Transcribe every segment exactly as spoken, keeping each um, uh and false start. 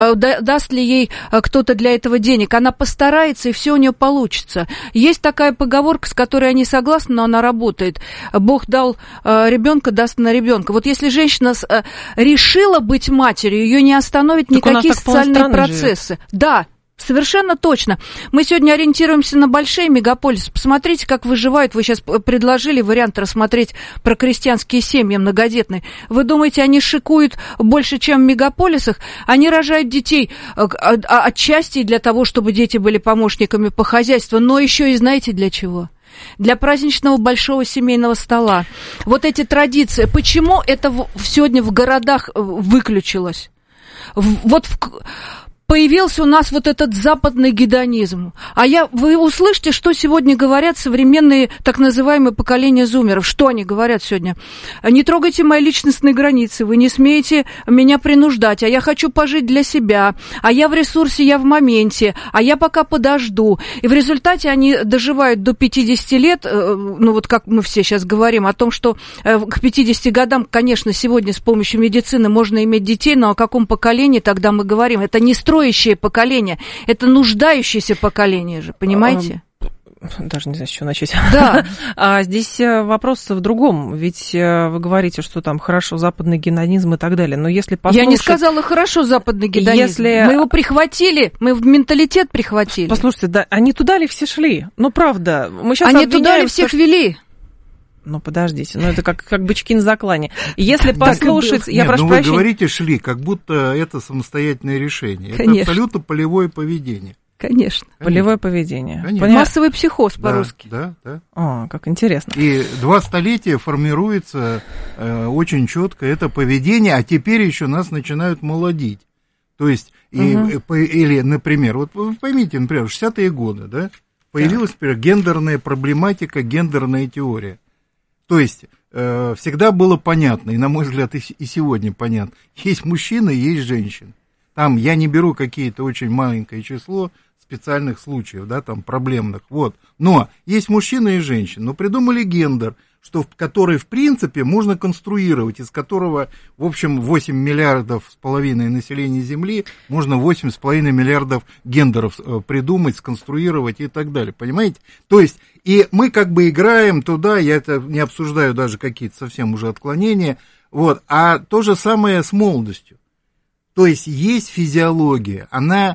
даст ли ей кто-то для этого денег. Она постарается, и все у нее получится. Есть такая поговорка, с которой я не согласна, но она работает. Бог дал ребенка, даст на ребенка. Вот если женщина решила быть матерью, ее не остановит так никакие социальные процессы. Живет. Да. Совершенно точно. Мы сегодня ориентируемся на большие мегаполисы. Посмотрите, как выживают. Вы сейчас предложили вариант рассмотреть про крестьянские семьи многодетные. Вы думаете, они шикуют больше, чем в мегаполисах? Они рожают детей отчасти для того, чтобы дети были помощниками по хозяйству, но еще и знаете для чего? Для праздничного большого семейного стола. Вот эти традиции. Почему это сегодня в городах выключилось? Вот в... Появился у нас вот этот западный гедонизм. А я, вы услышите, что сегодня говорят современные так называемые поколения зумеров. Что они говорят сегодня? Не трогайте мои личностные границы, вы не смеете меня принуждать, а я хочу пожить для себя, а я в ресурсе, я в моменте, а я пока подожду. И в результате они доживают до пятидесяти лет, ну вот как мы все сейчас говорим о том, что к пятидесяти годам, конечно, сегодня с помощью медицины можно иметь детей, но о каком поколении тогда мы говорим? Это не строительство поколение, это нуждающееся поколение же, понимаете? Даже не знаю, с чего начать. Да. А здесь вопрос в другом, ведь вы говорите, что там хорошо западный гедонизм и так далее, но если послушать... Я не сказала хорошо западный гедонизм, если... мы его прихватили, мы в менталитет прихватили. Послушайте, да, они туда ли все шли? Ну, правда, мы сейчас Они туда ли всех что... вели? Ну, подождите, ну это как, как бычки на заклане. Если послушать... Я Нет, прошу ну прощения. Вы говорите «шли», как будто это самостоятельное решение. Конечно. Это абсолютно полевое поведение. Конечно. Полевое поведение. Конечно. Массовый психоз по-русски. Да, да, да. О, как интересно. И два столетия формируется э, очень четко это поведение, а теперь еще нас начинают молодить. То есть, и, угу. по, или, например, вот вы поймите, например, в шестидесятые годы, да, появилась, например, гендерная проблематика, гендерная теория. То есть, э, всегда было понятно, и, на мой взгляд, и, и сегодня понятно, есть мужчины, есть женщины. Там я не беру какие-то очень маленькое число специальных случаев, да, там, проблемных, вот. Но есть мужчины и женщины, но придумали гендер, что, который, в принципе, можно конструировать, из которого, в общем, восемь миллиардов с половиной населения Земли, можно восемь с половиной миллиардов гендеров придумать, сконструировать и так далее, понимаете? То есть, и мы как бы играем туда, я это не обсуждаю даже какие-то совсем уже отклонения, вот, а то же самое с молодостью. То есть, есть физиология, она...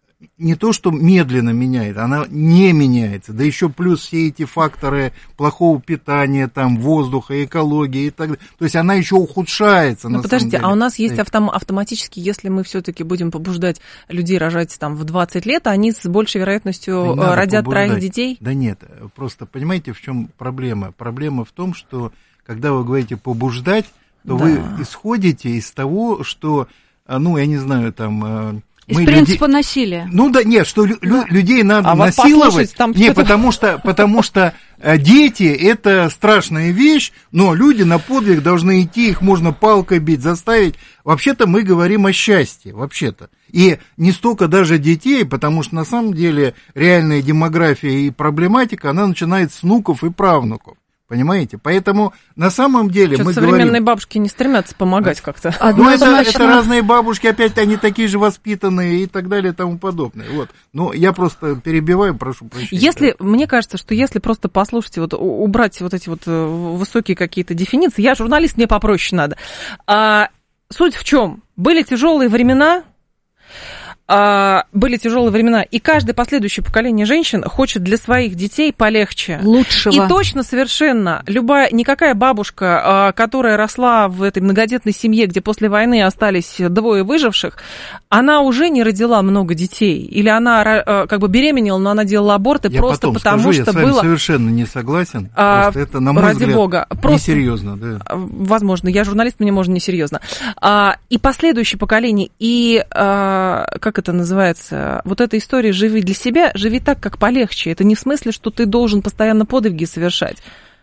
не то, что медленно меняет, она не меняется. Да еще плюс все эти факторы плохого питания, там, воздуха, экологии и так далее. То есть она еще ухудшается. Ну, подождите, а у нас есть автом- автоматически, если мы все-таки будем побуждать людей рожать там в двадцать лет, они с большей вероятностью да родят побуждать. Троих детей? Да нет, просто понимаете, в чем проблема? Проблема в том, что когда вы говорите побуждать, то да. вы исходите из того, что, ну, я не знаю, там... Из мы принципа людей... насилия. Ну да, нет, что лю- да. людей надо а насиловать. Там не, потому что, потому что дети это страшная вещь, но люди на подвиг должны идти, их можно палкой бить, заставить. Вообще-то мы говорим о счастье, вообще-то. И не столько даже детей, потому что на самом деле реальная демография и проблематика, она начинает с внуков и правнуков. Понимаете? Поэтому на самом деле Что-то мы современные говорим... бабушки не стремятся помогать как-то. Ну, это, это разные бабушки, опять они такие же воспитанные и так далее и тому подобное. Вот. Ну, я просто перебиваю, прошу прощения. Если, мне кажется, что если просто послушать, вот, убрать вот эти вот высокие какие-то дефиниции, я журналист, мне попроще надо. А, суть в чем? Были тяжелые времена, А, были тяжелые времена, и каждое последующее поколение женщин хочет для своих детей полегче. Лучшего. И точно совершенно любая, никакая бабушка, которая росла в этой многодетной семье, где после войны остались двое выживших, она уже не родила много детей. Или она как бы беременела, но она делала аборты я просто потому, скажу, что я с вами было... совершенно не согласен. А, это, на мой ради взгляд, бога. Просто... несерьезно. Да. Возможно, я журналист, мне можно несерьезно. А, и последующее поколение, и... А, как это называется, вот эта история «живи для себя», живи так, как полегче. Это не в смысле, что ты должен постоянно подвиги совершать.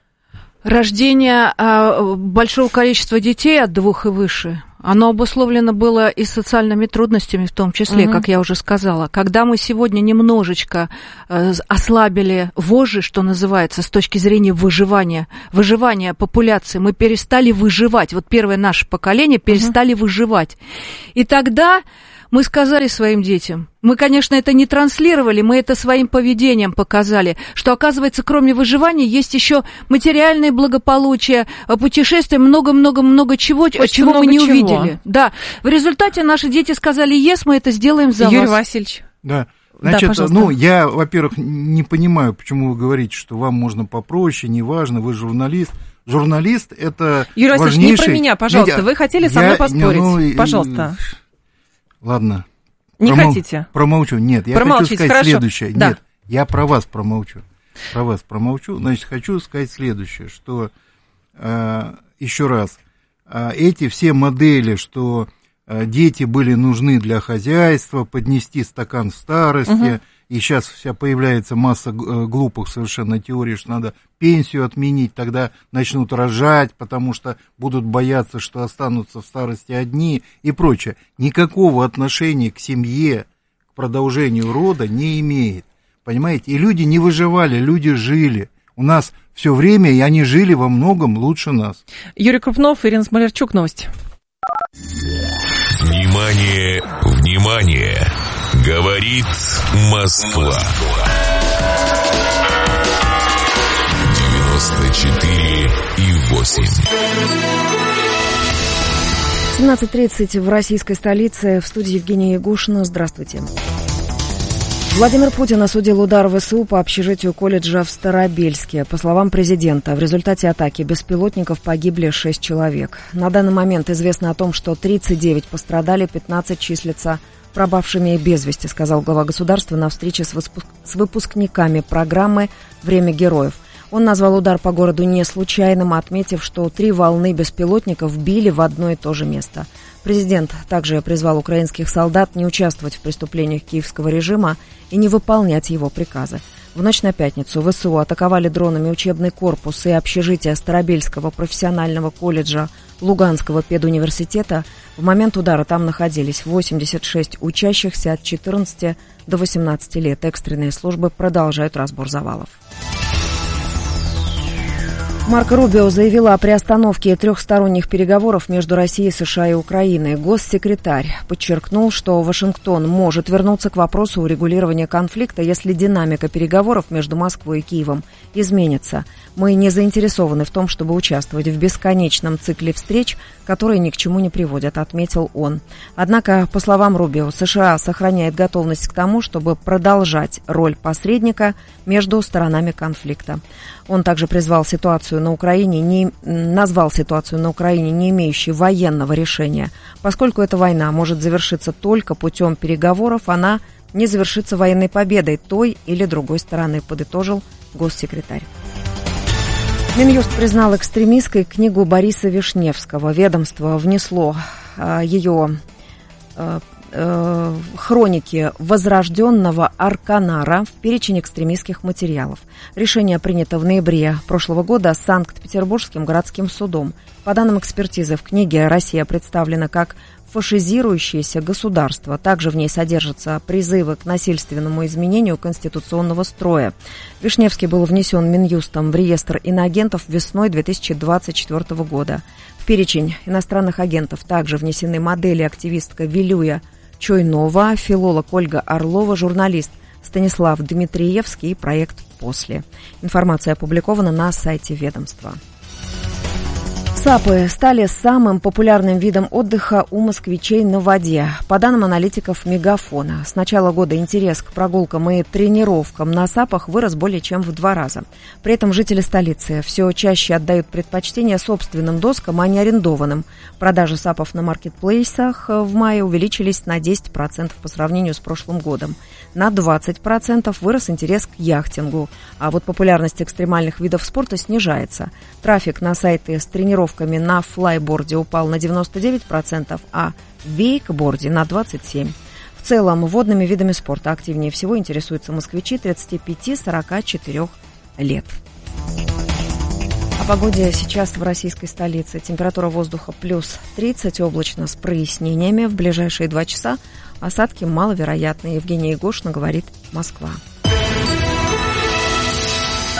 Рождение а, большого количества детей от двух и выше, оно обусловлено было и социальными трудностями, в том числе, угу. как я уже сказала. Когда мы сегодня немножечко э, ослабили вожжи, что называется, с точки зрения выживания, выживания популяции, мы перестали выживать. Вот первое наше поколение перестали угу. выживать. И тогда... Мы сказали своим детям, мы, конечно, это не транслировали, мы это своим поведением показали, что, оказывается, кроме выживания есть еще материальное благополучие, путешествия, много-много-много чего, Очень чего много мы не чего. увидели. Да, в результате наши дети сказали, ес, мы это сделаем за Юрий вас. Васильевич. Да. Значит, да, ну, я, во-первых, не понимаю, почему вы говорите, что вам можно попроще, неважно, вы журналист. Журналист – это Юрий Васильевич, важнейший... не про меня, пожалуйста, Я, вы хотели со я, мной поспорить, ну, пожалуйста. Ладно. Не Промол... хотите? Промолчу. Нет, я хочу сказать хорошо. следующее. Да. Нет, я про вас промолчу. Про вас промолчу. Значит, хочу сказать следующее, что, э, еще раз, э, эти все модели, что э, дети были нужны для хозяйства, поднести стакан в старости, угу. И сейчас вся появляется масса глупых совершенно теорий, что надо пенсию отменить, тогда начнут рожать, потому что будут бояться, что останутся в старости одни и прочее. Никакого отношения к семье, к продолжению рода не имеет. Понимаете? И люди не выживали, люди жили. У нас все время, и они жили во многом лучше нас. Юрий Крупнов, Ирина Смолярчук, новости. Внимание, внимание! Говорит Москва. девяносто четыре и восемь. семнадцать тридцать в российской столице. В студии Евгения Ягушина. Здравствуйте. Владимир Путин осудил удар ВСУ по общежитию колледжа в Старобельске. По словам президента, в результате атаки беспилотников погибли шесть человек. На данный момент известно о том, что тридцать девять пострадали, пятнадцать числятся пропавшими без вести, сказал глава государства на встрече с, выпуск... с выпускниками программы «Время героев». Он назвал удар по городу не случайным, отметив, что три волны беспилотников били в одно и то же место. Президент также призвал украинских солдат не участвовать в преступлениях киевского режима и не выполнять его приказы. В ночь на пятницу ВСУ атаковали дронами учебный корпус и общежитие Старобельского профессионального колледжа Луганского педуниверситета. В момент удара там находились восемьдесят шесть учащихся от четырнадцати до восемнадцати лет. Экстренные службы продолжают разбор завалов. Марко Рубио заявила о приостановке трехсторонних переговоров между Россией, США и Украиной. Госсекретарь подчеркнул, что Вашингтон может вернуться к вопросу урегулирования конфликта, если динамика переговоров между Москвой и Киевом изменится. Мы не заинтересованы в том, чтобы участвовать в бесконечном цикле встреч, которые ни к чему не приводят, отметил он. Однако, по словам Рубио, США сохраняет готовность к тому, чтобы продолжать роль посредника между сторонами конфликта. Он также призвал ситуацию на Украине, не, назвал ситуацию на Украине не имеющей военного решения. Поскольку эта война может завершиться только путем переговоров, она не завершится военной победой той или другой стороны, подытожил госсекретарь. Минюст признал экстремистской книгу Бориса Вишневского. Ведомство внесло э, ее э, э, хроники возрожденного Арканара в перечень экстремистских материалов. Решение принято в ноябре прошлого года Санкт-Петербургским городским судом. По данным экспертизы, в книге Россия представлена как фашизирующееся государство. Также в ней содержатся призывы к насильственному изменению конституционного строя. Вишневский был внесен Минюстом в реестр иноагентов весной две тысячи двадцать четвёртого года. В перечень иностранных агентов также внесены модели активистка Вилюя Чойнова, филолог Ольга Орлова, журналист Станислав Дмитриевский и проект «После». Информация опубликована на сайте ведомства. САПы стали самым популярным видом отдыха у москвичей на воде. По данным аналитиков Мегафона, с начала года интерес к прогулкам и тренировкам на САПах вырос более чем в два раза. При этом жители столицы все чаще отдают предпочтение собственным доскам, а не арендованным. Продажи САПов на маркетплейсах в мае увеличились на десять процентов по сравнению с прошлым годом. На двадцать процентов вырос интерес к яхтингу. А вот популярность экстремальных видов спорта снижается. Трафик на сайты с тренировками на флайборде упал на девяносто девять процентов, а в вейкборде на двадцать семь процентов. В целом, водными видами спорта активнее всего интересуются москвичи тридцати пяти — сорока четырёх лет. О погоде сейчас в российской столице. Температура воздуха плюс тридцать, облачно с прояснениями. В ближайшие два часа осадки маловероятны. Евгения Ягушина, говорит Москва.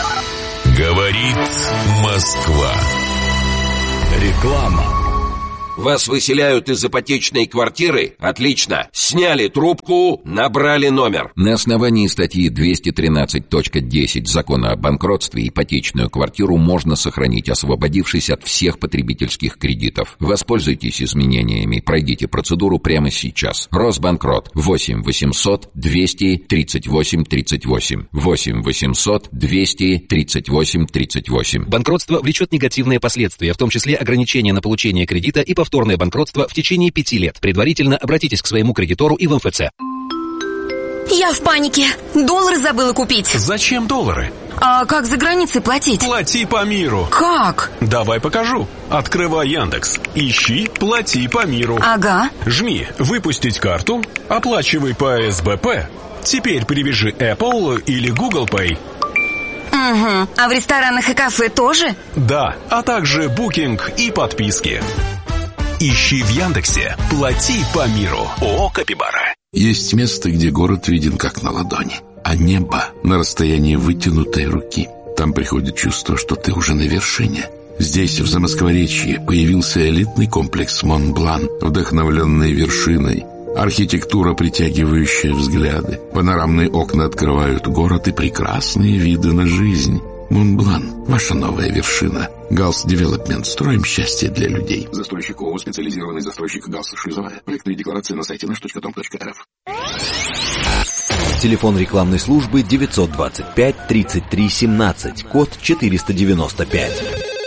Говорит Москва. Реклама. Вас выселяют из ипотечной квартиры? Отлично. Сняли трубку, набрали номер. На основании статьи двести тринадцать точка десять Закона о банкротстве ипотечную квартиру можно сохранить, освободившись от всех потребительских кредитов. Воспользуйтесь изменениями, пройдите процедуру прямо сейчас. Росбанкрот. восемь восемьсот двести тридцать восемь тридцать восемь. восемь восемьсот двести тридцать восемь тридцать восемь. Банкротство влечет негативные последствия, в том числе ограничения на получение кредита и повторное банкротство в течение пяти лет. Предварительно обратитесь к своему кредитору и в эм эф цэ. Я в панике. Доллары забыла купить. Зачем доллары? А как за границей платить? Плати по миру. Как? Давай покажу. Открывай Яндекс. Ищи «Плати по миру». Ага. Жми «Выпустить карту», оплачивай по эс бэ пэ. Теперь привяжи Apple или Google Pay. Угу. А в ресторанах и кафе тоже? Да, а также букинг и подписки. Ищи в Яндексе «Плати по миру». ООО «Капибара». Есть место, где город виден как на ладони, а небо на расстоянии вытянутой руки. Там приходит чувство, что ты уже на вершине. Здесь, в Замоскворечье, появился элитный комплекс «Монблан», вдохновленный вершиной. Архитектура, притягивающая взгляды. Панорамные окна открывают город и прекрасные виды на жизнь. Монблан – ваша новая вершина. Галс Девелопмент. Строим счастье для людей. Застройщик ООО «Специализированный застройщик Галс Шлюзовая». Проектные декларации на сайте наш точка том точка эр эф. Телефон рекламной службы девятьсот двадцать пять тридцать три семнадцать, код четыреста девяносто пять.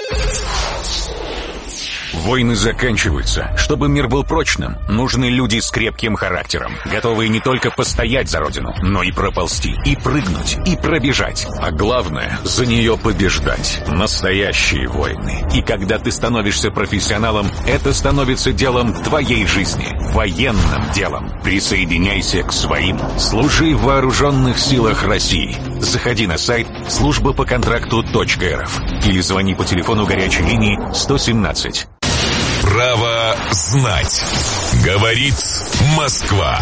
Войны заканчиваются. Чтобы мир был прочным, нужны люди с крепким характером, готовые не только постоять за родину, но и проползти, и прыгнуть, и пробежать. А главное, за нее побеждать. Настоящие войны. И когда ты становишься профессионалом, это становится делом твоей жизни. Военным делом. Присоединяйся к своим. Служи в вооруженных силах России. Заходи на сайт служба по контракту точка эр эф или звони по телефону горячей линии сто семнадцать. Право знать. Говорит Москва.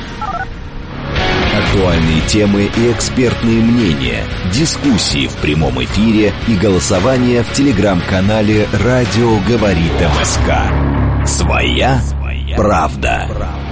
Актуальные темы и экспертные мнения, дискуссии в прямом эфире и голосование в телеграм-канале «Радио говорит МСК». Своя правда.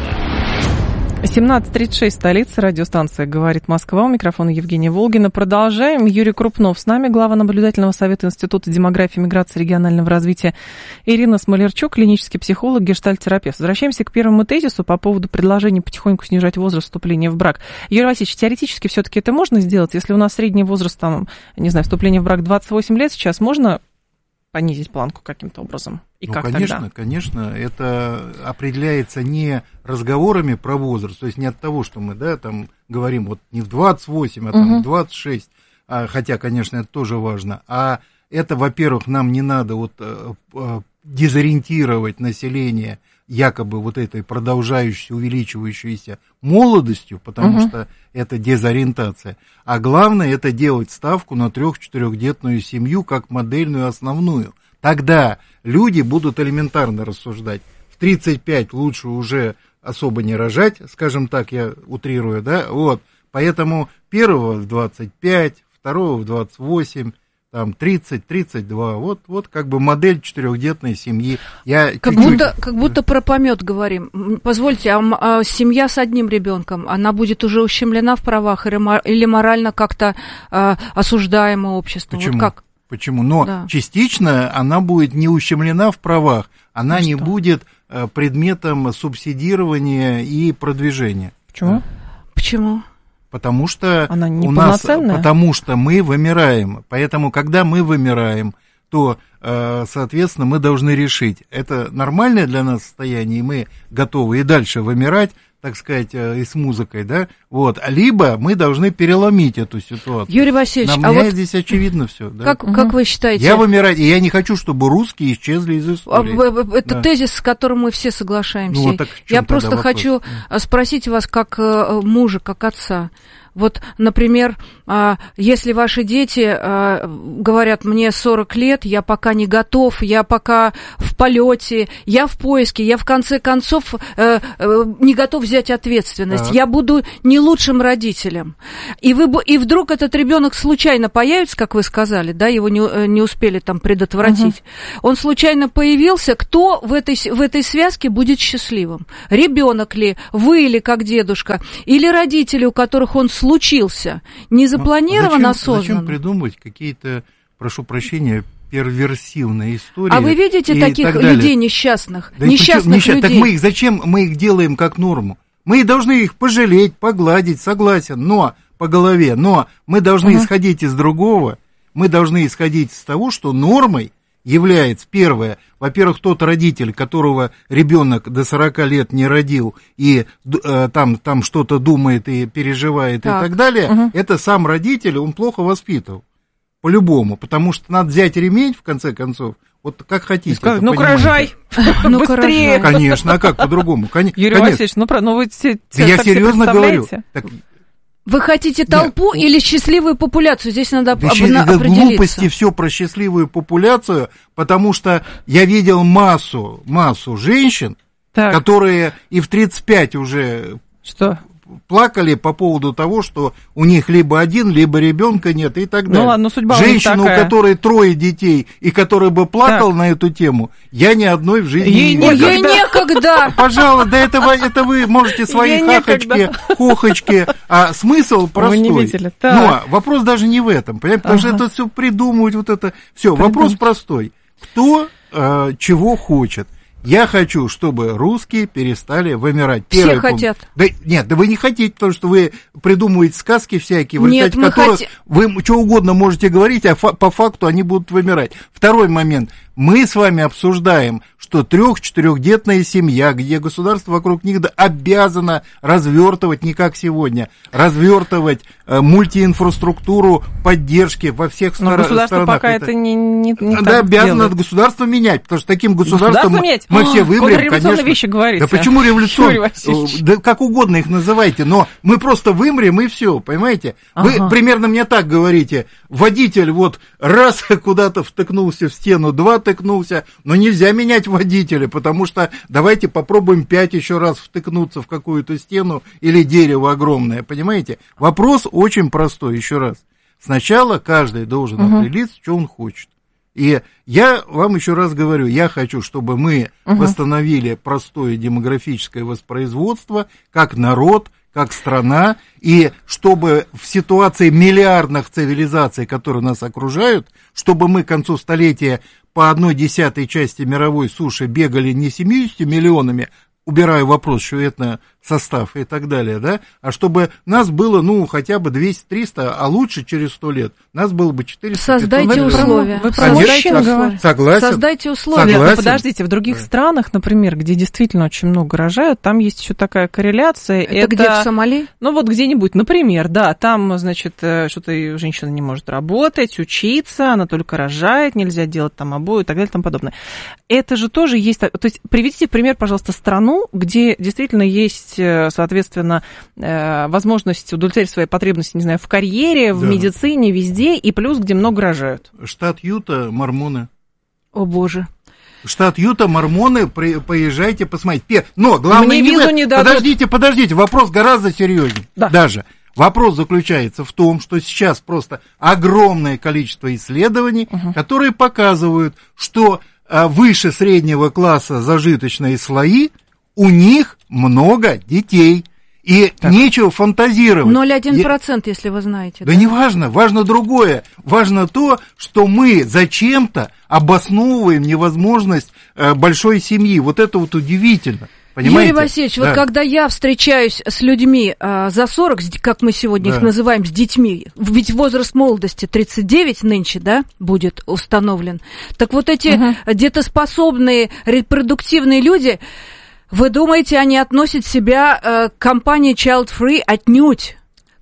семнадцать тридцать шесть, столица, радиостанция «Говорит Москва». У микрофона Евгения Волгина. Продолжаем. Юрий Крупнов с нами, глава наблюдательного совета Института демографии, миграции и регионального развития. Ирина Смолерчук, клинический психолог, гештальт-терапевт. Возвращаемся к первому тезису по поводу предложения потихоньку снижать возраст вступления в брак. Юрий Васильевич, теоретически все-таки это можно сделать? Если у нас средний возраст, там, не знаю, вступления в брак двадцать восемь лет, сейчас можно понизить планку каким-то образом? И ну, как конечно, тогда? конечно, это определяется не разговорами про возраст, то есть не от того, что мы, да, там говорим вот не в двадцать восемь, а там угу. в двадцать шесть, а, хотя, конечно, это тоже важно, а это, во-первых, нам не надо вот а, а, дезориентировать население якобы вот этой продолжающейся, увеличивающейся молодостью, потому угу. что это дезориентация, а главное это делать ставку на трех-четырехдетную семью как модельную основную. Тогда люди будут элементарно рассуждать. В тридцать пять лучше уже особо не рожать, скажем так, я утрирую, да, вот. Поэтому первого в двадцать пять, второго в двадцать восемь, там тридцать, тридцать два, вот, вот как бы модель четырехдетной семьи. Я как, чуть-чуть... будто, как будто про помет говорим. Позвольте, а, а семья с одним ребенком, она будет уже ущемлена в правах или морально как-то а, осуждаема обществом? Почему? Вот как? Почему? Но да. частично она будет не ущемлена в правах, она ну не что? будет предметом субсидирования и продвижения. Почему? Почему? Потому что она у нас, потому что мы вымираем. Поэтому, когда мы вымираем, то, соответственно, мы должны решить, это нормальное для нас состояние, и мы готовы и дальше вымирать, так сказать, и с музыкой, да, вот, либо мы должны переломить эту ситуацию. Юрий Васильевич, Нам, а меня вот здесь очевидно все. Да? Как, угу. как вы считаете? Я вымирать, и я не хочу, чтобы русские исчезли из истории. Это да. тезис, с которым мы все соглашаемся. Ну, вот так я просто вопрос? хочу спросить вас, как мужа, как отца. Вот, например, если ваши дети говорят, мне сорок лет, я пока не готов, я пока в полете, я в поиске, я в конце концов не готов взять ответственность, так. я буду не лучшим родителем. И, вы, и вдруг этот ребенок случайно появится, как вы сказали, да, его не, не успели там предотвратить. Угу. Он случайно появился, кто в этой, в этой связке будет счастливым? Ребенок ли, вы ли, как дедушка, или родители, у которых он случился, не запланирован, зачем, осознанно. Зачем придумывать какие-то, прошу прощения, перверсивные истории? А вы видите таких людей несчастных? Да несчастных несчаст... людей? Так мы их, зачем мы их делаем как норму? Мы должны их пожалеть, погладить, согласен, но по голове, но мы должны uh-huh. исходить из другого, мы должны исходить из того, что нормой является, первое, во-первых, тот родитель, которого ребенок до сорока лет не родил, и э, там, там что-то думает и переживает так. и так далее, угу. это сам родитель, он плохо воспитывал, по-любому, потому что надо взять ремень, в конце концов, вот как хотите. Сказать, ну-ка рожай, быстрее. Конечно, а как по-другому? Юрий Васильевич, ну, ну вы те, да я серьезно говорю. Так, вы хотите толпу да. или счастливую популяцию? Здесь надо да, определиться. Глупости все про счастливую популяцию, потому что я видел массу, массу женщин, так. которые и в тридцать пять уже что? плакали по поводу того, что у них либо один, либо ребенка нет и так далее. Ну ладно, судьба Женщина, у которой трое детей и которая бы плакала так. на эту тему, я ни одной в жизни ей не видел. Ей некогда. Пожалуйста, да это, это вы можете свои хахочки, хохочки, а смысл простой. Вы не видели. Но вопрос даже не в этом, понимаете, потому ага. что это все придумывать, вот это все. Вопрос простой. Кто э, чего хочет? Я хочу, чтобы русские перестали вымирать. Первый Все пункт. Хотят. Да, нет, да вы не хотите, потому что вы придумываете сказки всякие, в нет, результате которых хот... вы что угодно можете говорить, а фа- по факту они будут вымирать. Второй момент. Мы с вами обсуждаем, что трех-четырехдетная семья, где государство вокруг них обязано развертывать, не как сегодня, развертывать э, мультиинфраструктуру поддержки во всех Но стор- государство сторонах. пока это, это не, не, не да, так обязано делает. Государство менять, потому что таким государством мы, мы все выберем, конечно. Вещи говорите. Да почему революционные? Да как угодно их называйте, но мы просто вымрем и все, понимаете? Вы ага. примерно мне так говорите, водитель вот раз куда-то втыкнулся в стену, два втыкнулся, но нельзя менять водителя, потому что давайте попробуем пять еще раз втыкнуться в какую-то стену или дерево огромное, понимаете? Вопрос очень простой, еще раз. Сначала каждый должен угу. определиться, что он хочет. И я вам еще раз говорю, я хочу, чтобы мы угу. восстановили простое демографическое воспроизводство как народ, как страна, и чтобы в ситуации миллиардных цивилизаций, которые нас окружают, чтобы мы к концу столетия по одной десятой части мировой суши бегали не семьюдесятью миллионами, убираю вопрос, что это состав и так далее, да, а чтобы нас было, ну, хотя бы двести-триста, а лучше через сто лет нас было бы четыреста. Создайте условия. Вы Конечно, согласен. Создайте условия. Согласен. Нет, ну, подождите, в других да. странах, например, где действительно очень много рожают, там есть еще такая корреляция. Это, это где, в Сомали? Ну, вот где-нибудь, например, да, там, значит, что-то женщина не может работать, учиться, она только рожает, нельзя делать там обои и так далее и тому подобное. Это же тоже есть... То есть приведите в пример, пожалуйста, страну, где действительно есть, соответственно, возможность удовлетворить свои потребности, не знаю, в карьере, в да. медицине, везде, и плюс, где много рожают. Штат Юта, мормоны. О, боже. Штат Юта, мормоны, при, поезжайте, посмотрите. Но главное Мне не визу в... не дадут. Подождите, подождите, вопрос гораздо серьезнее. Да. Даже. Вопрос заключается в том, что сейчас просто огромное количество исследований, угу. которые показывают, что а, выше среднего класса зажиточные слои, у них много детей. И так. нечего фантазировать. ноль целых одна десятая процента, Я... если вы знаете. Да, да не важно, важно другое. Важно то, что мы зачем-то обосновываем невозможность э, большой семьи. Вот это вот удивительно. Понимаете? Юрий Васильевич, да. вот когда я встречаюсь с людьми э, за сорок, как мы сегодня да. их называем, с детьми, ведь возраст молодости тридцать девять нынче, да, будет установлен. Так вот эти угу. детоспособные, репродуктивные люди... Вы думаете, они относят себя э, к компании Child Free? Отнюдь.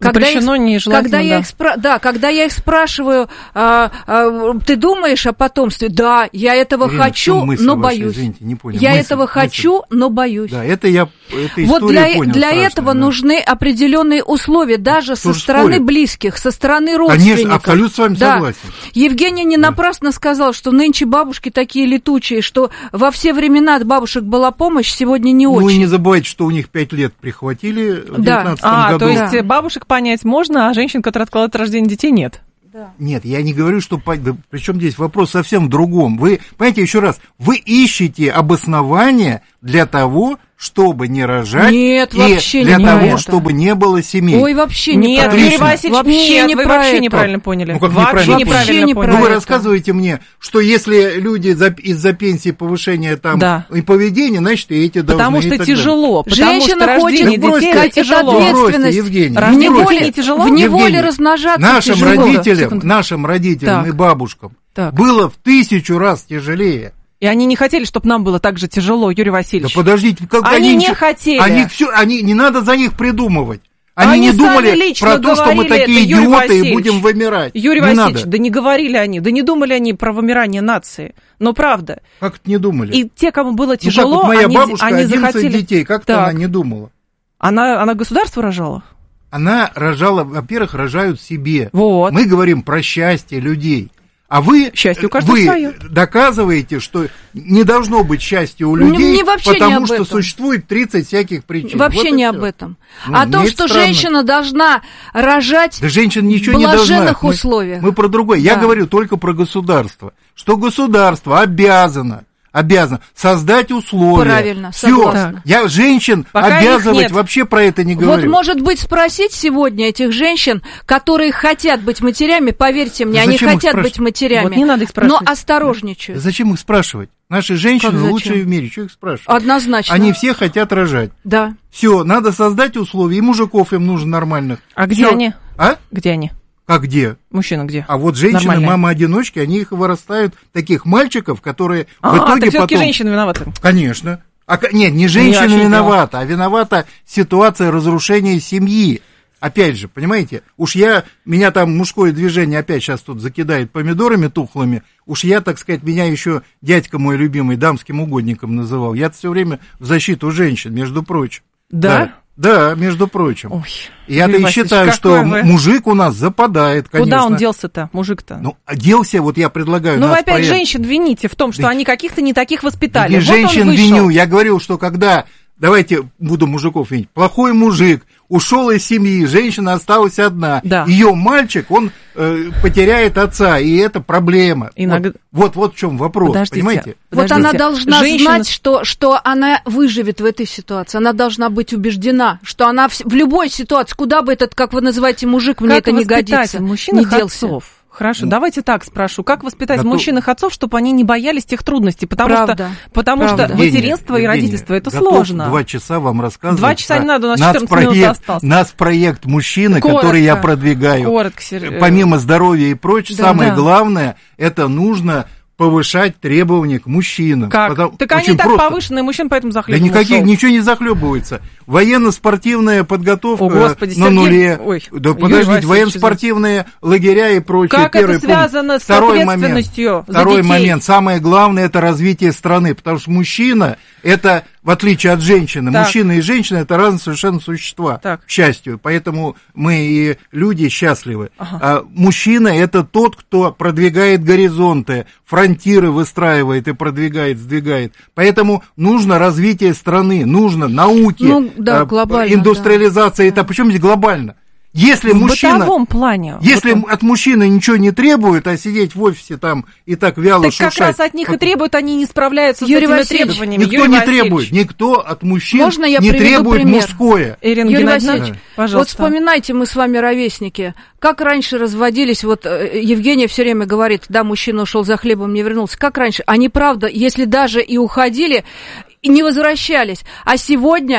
Когда запрещено, их, нежелательно, когда я да. их спра- да, когда я их спрашиваю, а, а, ты думаешь о потомстве? Да, я этого Ирина, хочу, но ваша, боюсь. Извините, не понял. Я мысль, этого мысль. хочу, но боюсь. Да, это я, это Вот для, понял, для страшно, этого да. нужны определенные условия, даже Кто со стороны спорит? близких, со стороны родственников. Конечно, абсолютно с вами да. согласен. Евгений не Да. напрасно сказал, что нынче бабушки такие летучие, что во все времена от бабушек была помощь, сегодня не Ну очень. и не забывайте, что у них пять лет прихватили в Да. девятнадцатом А, году. то есть бабушек понять можно, а женщин, которые откладывают рождение детей, нет? Нет, я не говорю, что... Да, причем здесь вопрос совсем в другом. Вы, понимаете, еще раз, вы ищете обоснование для того, чтобы не рожать, Нет, и вообще для не того, про это. чтобы не было семей. Ой, вообще не Нет, про Юрий это. Васильевич, Вообще нет, не вы про вообще это. неправильно поняли. Ну, как Вообще неправильно неправильно поняли? поняли. Ну, вы это. рассказываете мне, что если люди за, из-за пенсии повышения там Да. и поведения, значит, и эти должны... Потому и что так далее. тяжело. Потому Женщина что хочет рождение бросьте, детей это это тяжело. ответственность. Бросьте, Евгений, В Рождение неволе, детей тяжело? в неволе Евгений, размножаться Нашим тяжело. родителям, Секунду. нашим родителям Так. и бабушкам Так. было в тысячу раз тяжелее. И они не хотели, чтобы нам было так же тяжело, Юрий Да Васильевич. подождите, как Они не ничего- хотели. Они все, они не надо за них придумывать. Они, Они не сами думали лично про то, что мы говорили такие это, Юрий идиоты и Васильевич. будем вымирать. Юрий не Васильевич, надо. да не говорили они, да не думали они про вымирание нации. Но правда. Как это не думали? И те, кому было Ну, тяжело, как вот моя они, бабушка, они одиннадцать захотели... детей, как-то Так. она не думала. Она, она государство рожала? Она рожала, во-первых, рожают себе. Вот. Мы говорим про счастье людей. А вы, Счастье у каждого вы свое. доказываете, что не должно быть счастья у Не- людей, не вообще не потому об что этом. существует тридцать всяких причин. Вообще Вот и не всё. об этом. Ну, О том, мне что это странно. женщина должна рожать Да женщина ничего в не должна. блаженных Мы- условиях. Мы, про другое. Я Да. говорю только про государство. Что государство обязано, обязано создать условия. Правильно, Всё. согласна. Я женщин Пока их обязывать нет. вообще про это не говорю. Вот, может быть, спросить сегодня этих женщин, которые хотят быть матерями, поверьте мне, Да они зачем их хотят спрашивать? быть матерями, Вот не надо их но спрашивать. осторожничают. Зачем их спрашивать? Наши женщины Как зачем? лучшие в мире. Что их спрашивать? Однозначно. Они все хотят рожать. Да. Все, надо создать условия, и мужиков им нужно нормальных. А где Всё. они? А? Где они? Как где? Мужчина где? А вот женщины, Нормальные. мамы-одиночки, они их вырастают, таких мальчиков, которые А, в итоге так все-таки потом... женщины виноваты. Конечно. А, ко- нет, не женщина вообще не виновата, а виновата ситуация разрушения семьи. Опять же, понимаете, уж я, меня там мужское движение опять сейчас тут закидает помидорами тухлыми, уж я, так сказать, меня еще дядька мой любимый дамским угодником называл. Я все время в защиту женщин, между прочим. Да? Да, между прочим. Ой, Я-то Юрий и Васильевич, считаю, что какой вы? мужик у нас западает, конечно. Куда он делся-то, мужик-то? Ну, делся, вот я предлагаю... Ну, вы нас опять проект- женщин вините в том, что Да они каких-то не таких воспитали. Не Вот он женщин вышел. виню. Я говорил, что когда, давайте буду мужиков винить, плохой мужик ушел из семьи, женщина осталась одна. Да. Ее мальчик, он э, потеряет отца, и это проблема. Иногда- Вот, вот, вот в чем вопрос, Подождите. понимаете? Вот Подождите. она должна Женщина- знать, что, что она выживет в этой ситуации. Она должна быть убеждена, что она в, в любой ситуации, куда бы этот, как вы называете, мужик, мне Как это не воспитать годится, мужчин не их делся. отцов? Хорошо, давайте так спрошу. Как воспитать Готов- мужчин их отцов, чтобы они не боялись тех трудностей? Потому Правда. что, потому Правда. что материнство и Евгения, родительство это готов сложно. Два часа вам рассказывать. Два часа про не надо, у нас четырнадцать минут нацпроект- осталось. Нацпроект мужчины, Коротко. который я продвигаю. Коротко, Сергей. Помимо здоровья и прочее, Да. самое Да. главное, это нужно повышать требования к мужчинам. Как? Потому- Так они очень так просто. повышенные, мужчин поэтому Да захлебнулся. никаких, ничего не захлебывается. Военно-спортивная подготовка О, Господи, на Сергей- нуле. Ой, да Юрий подождите, Васильевич, военно-спортивные лагеря и прочее. Как первый это пункт. связано с Второй ответственностью момент. за Второй детей? момент. Самое главное, это развитие страны. Потому что мужчина, это, в отличие от женщины, Так. мужчина и женщина, это разные совершенно существа. Так. К счастью. Поэтому мы и люди счастливы. Ага. А мужчина, это тот, кто продвигает горизонты, фронтиры выстраивает и продвигает, сдвигает. Поэтому нужно развитие страны, нужно науки, Ну, да, а, глобально, индустриализация. Это причем здесь глобально? Если В мужчина, бытовом плане. если Вот он- от мужчины ничего не требует, а сидеть в офисе там и так вяло Так шуршать. как раз от них и требуют, они не справляются Юрий с этими Васильевич, требованиями. Никто Юрий не Васильевич. требует, никто от мужчин Можно я не приведу требует пример? мужское. Ирина Юрий Геннадьевна, Васильевич, пожалуйста. вот вспоминайте, мы с вами ровесники, как раньше разводились, вот э, Евгения все время говорит, да, мужчина ушел за хлебом, не вернулся, как раньше, они, правда, если даже и уходили, и не возвращались, а сегодня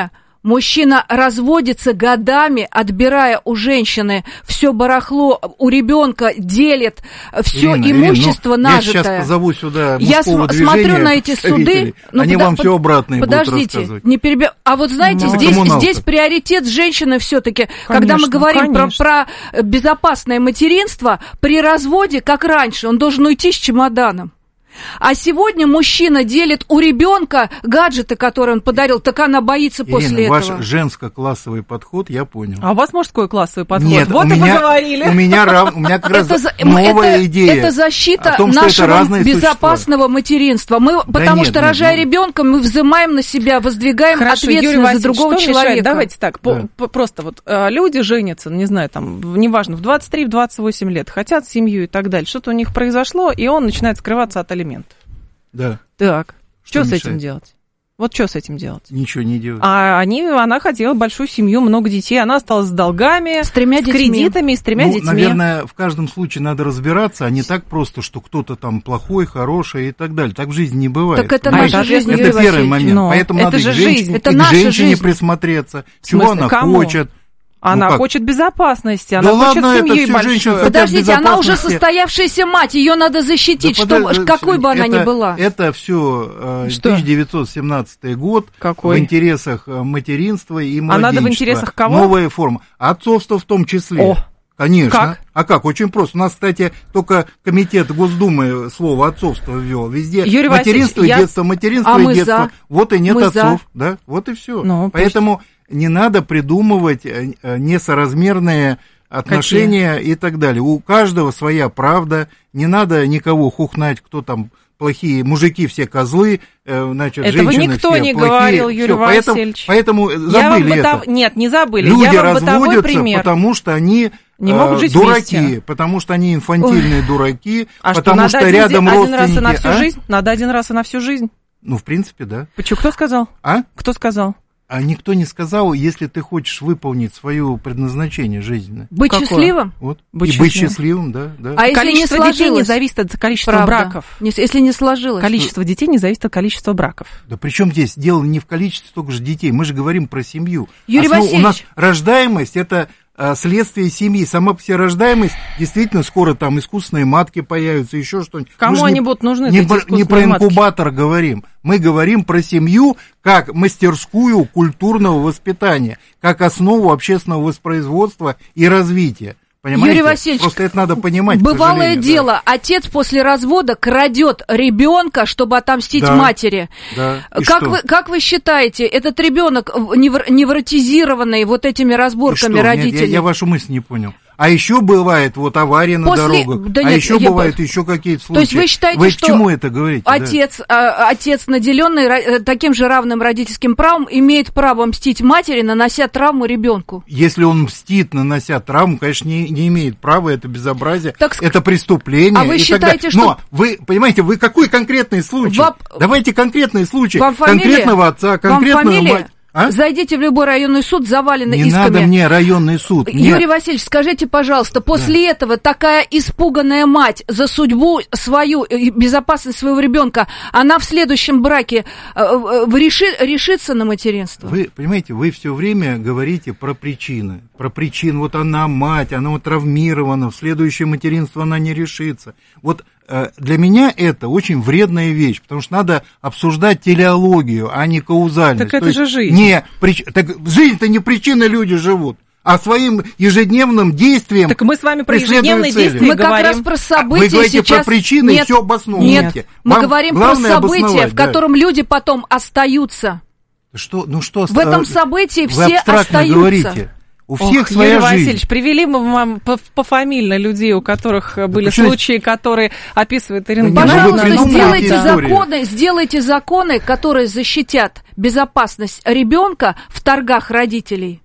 Мужчина разводится годами, отбирая у женщины все барахло, у ребенка делит все Ирина, имущество Ирина, ну, нажитое. Я сейчас позову сюда Я см- смотрю на эти суды. Ну, они под, вам под, все обратное подождите, будут рассказывать. Не перебив... А вот знаете, ну, здесь, здесь приоритет женщины все-таки. Когда мы говорим про, про безопасное материнство, при разводе, как раньше, он должен уйти с чемоданом. А сегодня мужчина делит у ребенка гаджеты, которые он подарил, так она боится Ирина, после ваш этого. Ваш женско-классовый подход, я понял. А у вас мужской классовый подход? Нет, вот у и меня, поговорили. У меня, рав, у меня как раз это, новая это, идея. Это защита о том, нашего это безопасного существа. материнства. Мы, да потому нет, что, нет, рожая нет. ребенка, мы взимаем на себя, воздвигаем Хорошо, ответственность за другого что человека. Мешает? Давайте так, да. по, по, просто вот э, люди женятся, не знаю, там, неважно, в двадцать три, в двадцать восемь лет, хотят семью и так далее. Что-то у них произошло, и он начинает скрываться от алиментов. Да. Так, что, что с мешает? этим делать? Вот что с этим делать? Ничего не делать. А они, она хотела большую семью, много детей, она осталась с долгами, с, тремя с кредитами, с тремя ну, детьми. Наверное, в каждом случае надо разбираться, а не так просто, что кто-то там плохой, хороший и так далее. Так в жизни не бывает. Так это Понимаете? наша жизнь, это Юрий первый Васильевич. момент. Но Поэтому это надо же и к, женщ... жизнь. Это и к наша женщине жизнь. присмотреться, В смысле, чего она кому? хочет. Она ну, хочет безопасности, она да хочет ладно, семьи это большой. Подождите, она уже состоявшаяся мать, ее надо защитить, да что, подож... какой бы она это, ни была. Это все Что? тысяча девятьсот семнадцатый год. Какой? В интересах материнства и младенчества. А надо в интересах кого? Новая форма. Отцовство в том числе. О. Конечно. Как? А как? Очень просто. У нас, кстати, только комитет Госдумы слово отцовство ввел. Везде Юрий материнство и я... детство, материнство а и детство. За. Вот и нет мы отцов. За. Да? Вот и все. Ну, Поэтому пусть... не надо придумывать несоразмерные отношения Какие? И так далее. У каждого своя правда. Не надо никого хухнать, кто там плохие, мужики все козлы, значит, этого женщины никто все не плохие. говорил, Юрий Все, Васильевич. Поэтому, поэтому забыли я вам это. Нет, не забыли. Люди я вам разводятся, пример. потому что они не могут жить дураки, вместе. потому что они инфантильные Ой. дураки, а потому что, что надо рядом один, родственники. Один раз и на всю а? жизнь? Надо один раз и на всю жизнь? Ну, в принципе, да. Почему? Кто сказал? А? Кто сказал? А никто не сказал, если ты хочешь выполнить свое предназначение жизненное. Быть Какое? счастливым? Вот. Быть и счастливым. быть счастливым, да. да. А если количество не сложилось? детей не зависит от количества Правда. браков. Не, если не сложилось. Количество детей не зависит от количества браков. Да при чем здесь? Дело не в количестве только же детей. Мы же говорим про семью. Юрий Основ... Васильевич. У нас рождаемость – это а, следствие семьи. Сама по себе рождаемость, действительно, скоро там искусственные матки появятся, еще что-нибудь. Кому они не будут нужны, не, эти про, не про матки? инкубатор говорим. Мы говорим про семью как мастерскую культурного воспитания, как основу общественного воспроизводства и развития. Понимаете? Юрий Васильевич, просто это надо понимать. бывалое дело, да. Отец после развода крадет ребенка, чтобы отомстить да, матери. Да. Как вы, как вы считаете, этот ребенок невротизированный вот этими разборками родителей? Нет, я, я вашу мысль не понял. А еще бывает вот аварии на После... дорогах, да а нет, еще я... бывают еще какие-то случаи. То есть вы считаете, вы что к чему это говорите? Отец, да? отец, наделенный таким же равным родительским правом, имеет право мстить матери, нанося травму ребенку? Если он мстит, нанося травму, конечно, не, не имеет права, это безобразие, так... это преступление. А вы и считаете, так что... Но вы, понимаете, вы какой конкретный случай? Вам... Давайте конкретный случай. Вам фамилия? Конкретного отца, конкретную мать. А? Зайдите в любой районный суд, завалены не исками. Не надо мне районный суд. Юрий Нет. Васильевич, скажите, пожалуйста, после да. этого такая испуганная мать за судьбу свою, и безопасность своего ребенка, она в следующем браке э, э, реши, решится на материнство? Вы понимаете, вы все время говорите про причины. Про причины. Вот она мать, она вот травмирована, в следующее материнство она не решится. Вот для меня это очень вредная вещь, потому что надо обсуждать телеологию, а не каузальность. Так это же жизнь. Не, прич... так жизнь-то не причина, люди живут, а своим ежедневным действием. Так мы с вами про ежедневные действия мы говорим. как раз про события. Вы говорите сейчас... про причины нет, и все обосновываете. Нет, мы Вам говорим про события, в да. котором люди потом остаются. Что, ну что, в этом событии вы все абстрактно остаются. Говорите. У всех Ох, своя Юрий жизнь. Васильевич, привели мы вам пофамильно людей, у которых да были почему? случаи, которые описывает Ирина да Геннадьевна. Пожалуйста, сделайте историю. законы, сделайте законы, которые защитят безопасность ребенка в торгах родителей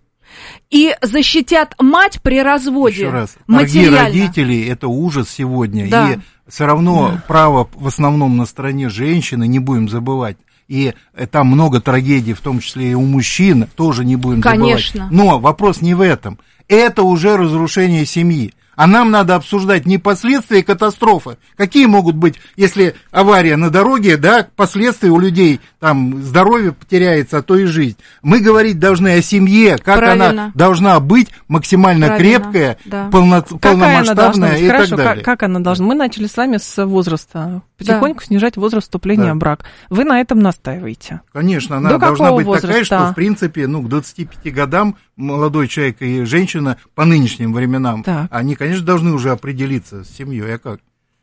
и защитят мать при разводе. Еще раз, материально. торги родителей – это ужас сегодня. Да. И все равно да. право в основном на стороне женщины, не будем забывать. И там много трагедий, в том числе и у мужчин, тоже не будем Конечно. забывать. Но вопрос не в этом. Это уже разрушение семьи. А нам надо обсуждать не последствия катастрофы. Какие могут быть, если авария на дороге, да, последствия у людей, там, здоровье потеряется, а то и жизнь. Мы говорить должны о семье, как Правильно. Она должна быть максимально Правильно. Крепкая, да. полно, полномасштабная и Хорошо, так далее. Как, как она должна? Мы начали с вами с возраста, потихоньку да. снижать возраст вступления да. в брак. Вы на этом настаиваете? Конечно, она До должна быть возраста? Такая, что, в принципе, ну, к двадцати пяти годам молодой человек и женщина по нынешним временам, так. они, конечно, должны уже определиться с семьей, а как?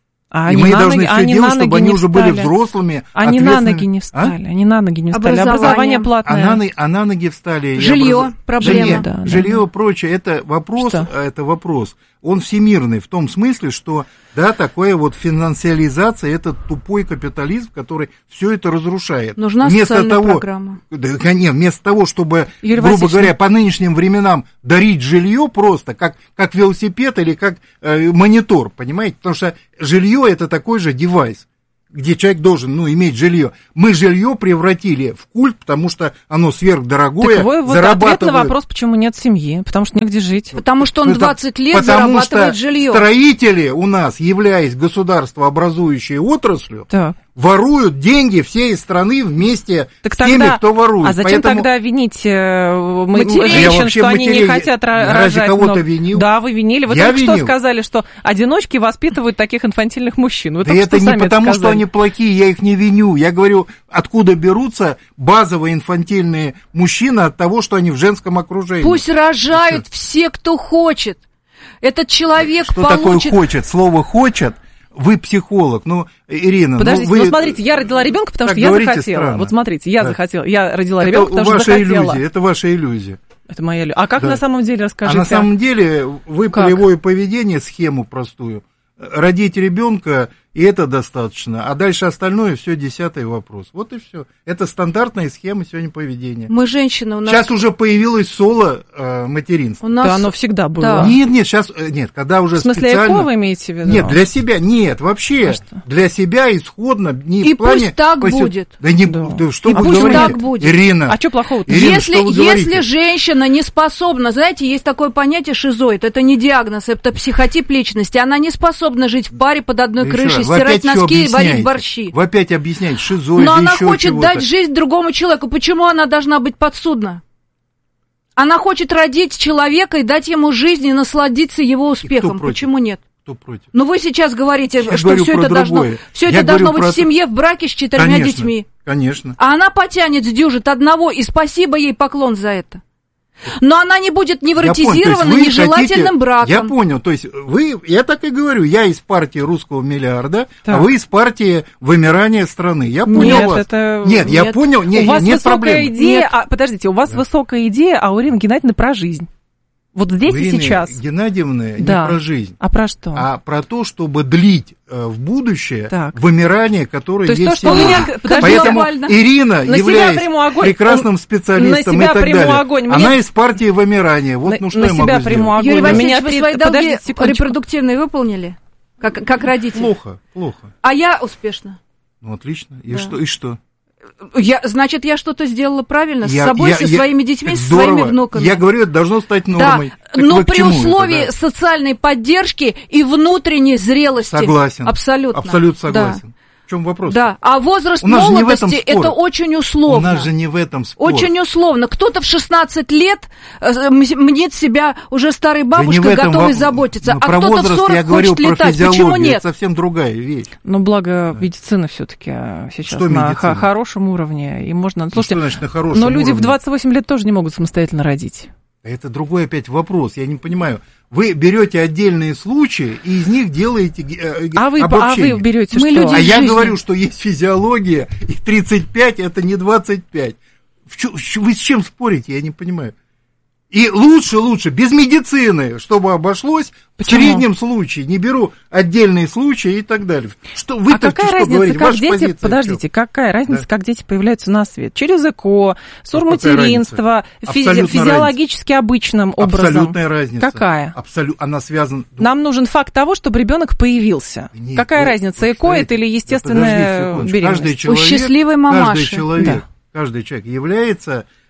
А и мы должны ноги, все делать, чтобы они уже встали. были взрослыми. Они на ноги не встали, а? они на ноги не встали. Образование, Образование платное. А на, а на ноги встали. Жилье, образ... проблема. Жилье, да, жилье да. прочее, это вопрос, что? это вопрос. Он всемирный в том смысле, что, да, такое вот финансиализация, это тупой капитализм, который все это разрушает. Нужна вместо социальная того, программа. Да, нет, вместо того, чтобы, Юрий грубо Васильевич, говоря, по нынешним временам дарить жилье просто, как, как велосипед или как э, монитор, понимаете? Потому что жилье это такой же девайс, где человек должен, ну, иметь жилье. Мы жилье превратили в культ, потому что оно сверхдорогое, так вы, вот зарабатывает... ответ на вопрос, почему нет семьи, потому что негде жить. Потому что он двадцать лет потому зарабатывает что жилье. Строители у нас, являясь государствообразующей отраслью, так. воруют деньги всей страны вместе так с теми, тогда, кто ворует. А зачем Поэтому... тогда винить э, матерей? женщин, что матерей... они не хотят я рожать? разве кого-то но... винил? Да, вы винили. Вы я только винил. что сказали, что одиночки воспитывают таких инфантильных мужчин. Вы да только это что не сами потому, сказали. что они плохие, я их не виню. Я говорю, откуда берутся базовые инфантильные мужчины от того, что они в женском окружении. Пусть рожают все, кто хочет. Этот человек что получит... такое хочет? Слово «хочет». Вы психолог, ну, Ирина... Подождите, ну, вы... ну смотрите, я родила ребенка, потому что я захотела. Странно. Вот смотрите, я да. захотела, я родила это ребенка, потому что ваша захотела. Иллюзия, это ваша иллюзия. Это моя иллюзия. А как да. на самом деле, расскажите? А на самом деле вы как? полевое поведение, схему простую, родить ребенка, и это достаточно. А дальше остальное все десятый вопрос. Вот и все. Это стандартная схема сегодня поведения. Мы женщины. У нас... Сейчас уже появилось соло э, материнство. У нас... Да, оно всегда было. Да. Нет, нет, сейчас, нет, когда уже в смысле, специально... ЭКО вы имеете в виду? Нет, для себя, нет, вообще, а для себя исходно, не и в плане... пусть так посе... будет. Да не, да. да, что и вы пусть говорите? так будет. Ирина. А что плохого-то? Ирина, если, что вы если женщина не способна, знаете, есть такое понятие шизоид, это не диагноз, это психотип личности, она не способна жить в паре под одной да крышей, стирать носки и варить борщи. Вы опять объясняете шизоид. Но она еще хочет чего-то. дать жизнь другому человеку. Почему она должна быть подсудна? Она хочет родить человека и дать ему жизнь и насладиться его успехом. Почему нет? Кто против? Ну вы сейчас говорите, Я что все это должно, все это должно быть в семье, в браке с четырьмя конечно, детьми. Конечно. А она потянет, сдюжит одного, и спасибо ей, поклон за это. Но она не будет невротизирована нежелательным хотите, браком. Я понял, то есть вы, я так и говорю, я из партии русского миллиарда, так. а вы из партии вымирания страны. Я понял нет, вас. Это... Нет, нет, я понял, нет, у вас нет высокая проблем. идея, Нет. А, подождите, у вас да. высокая идея, а у Ирины Геннадьевны про жизнь. Вот здесь у и Ирины сейчас. Геннадьевны да. не про жизнь. А про что? А про то, чтобы длить э, в будущее так. вымирание, которое то есть есть то, что сегодня. у меня... Подожди, Поэтому глобально. Ирина, на являясь огонь, прекрасным он... специалистом и так далее, огонь. Мне... она из партии вымирания. Вот, на, ну что на я могу себя приму огонь. Юрий Васильевич, меня вы при... свои долги Подождите, репродуктивные выполнили? Как, как родители? Плохо, плохо. А я успешно. Ну, отлично. И да. что? И что? Я, значит, я что-то сделала правильно я, с собой, я, со я, своими детьми, со здорово. своими внуками. Я говорю, это должно стать нормой. Да, но при условии это, да? социальной поддержки и внутренней зрелости. Согласен. Абсолютно. Абсолютно согласен. Да. В чем вопрос? Да, а возраст молодости это очень условно. У нас же не в этом спор. Очень условно. Кто-то в шестнадцать лет мнет себя уже старой бабушкой, да готовой во... заботиться, ну, а кто-то в сорок я говорю хочет про летать. Почему нет? Это совсем другая вещь. Ну, благо, да. медицина все-таки сейчас что на медицина? хорошем уровне. И можно... Ну, Слушайте, что значит на хорошем но люди уровне? в двадцать восемь лет тоже не могут самостоятельно родить. Это другой опять вопрос, я не понимаю. Вы берете отдельные случаи и из них делаете э, а вы, обобщение. А вы берете Мы что? люди а я жизни. говорю, что есть физиология, и тридцать пять это не двадцать пять. Вы с чем спорите, я не понимаю. И лучше, лучше, без медицины, чтобы обошлось. Почему? В среднем случае, не беру отдельные случаи и так далее. Что вы а какая что разница, говорите? как Ваша дети, подождите, какая разница, да. как дети появляются на свет? Через ЭКО, сурматеринство, физи- физиологически разница. Обычным образом. Абсолютная разница. Какая? Абсолют, она связана... Нам нужен факт того, чтобы ребенок появился. Нет, какая вы, разница, вы, ЭКО это или естественная да, беременность? Каждый человек, У счастливой мамаши. Каждый человек, да. каждый человек является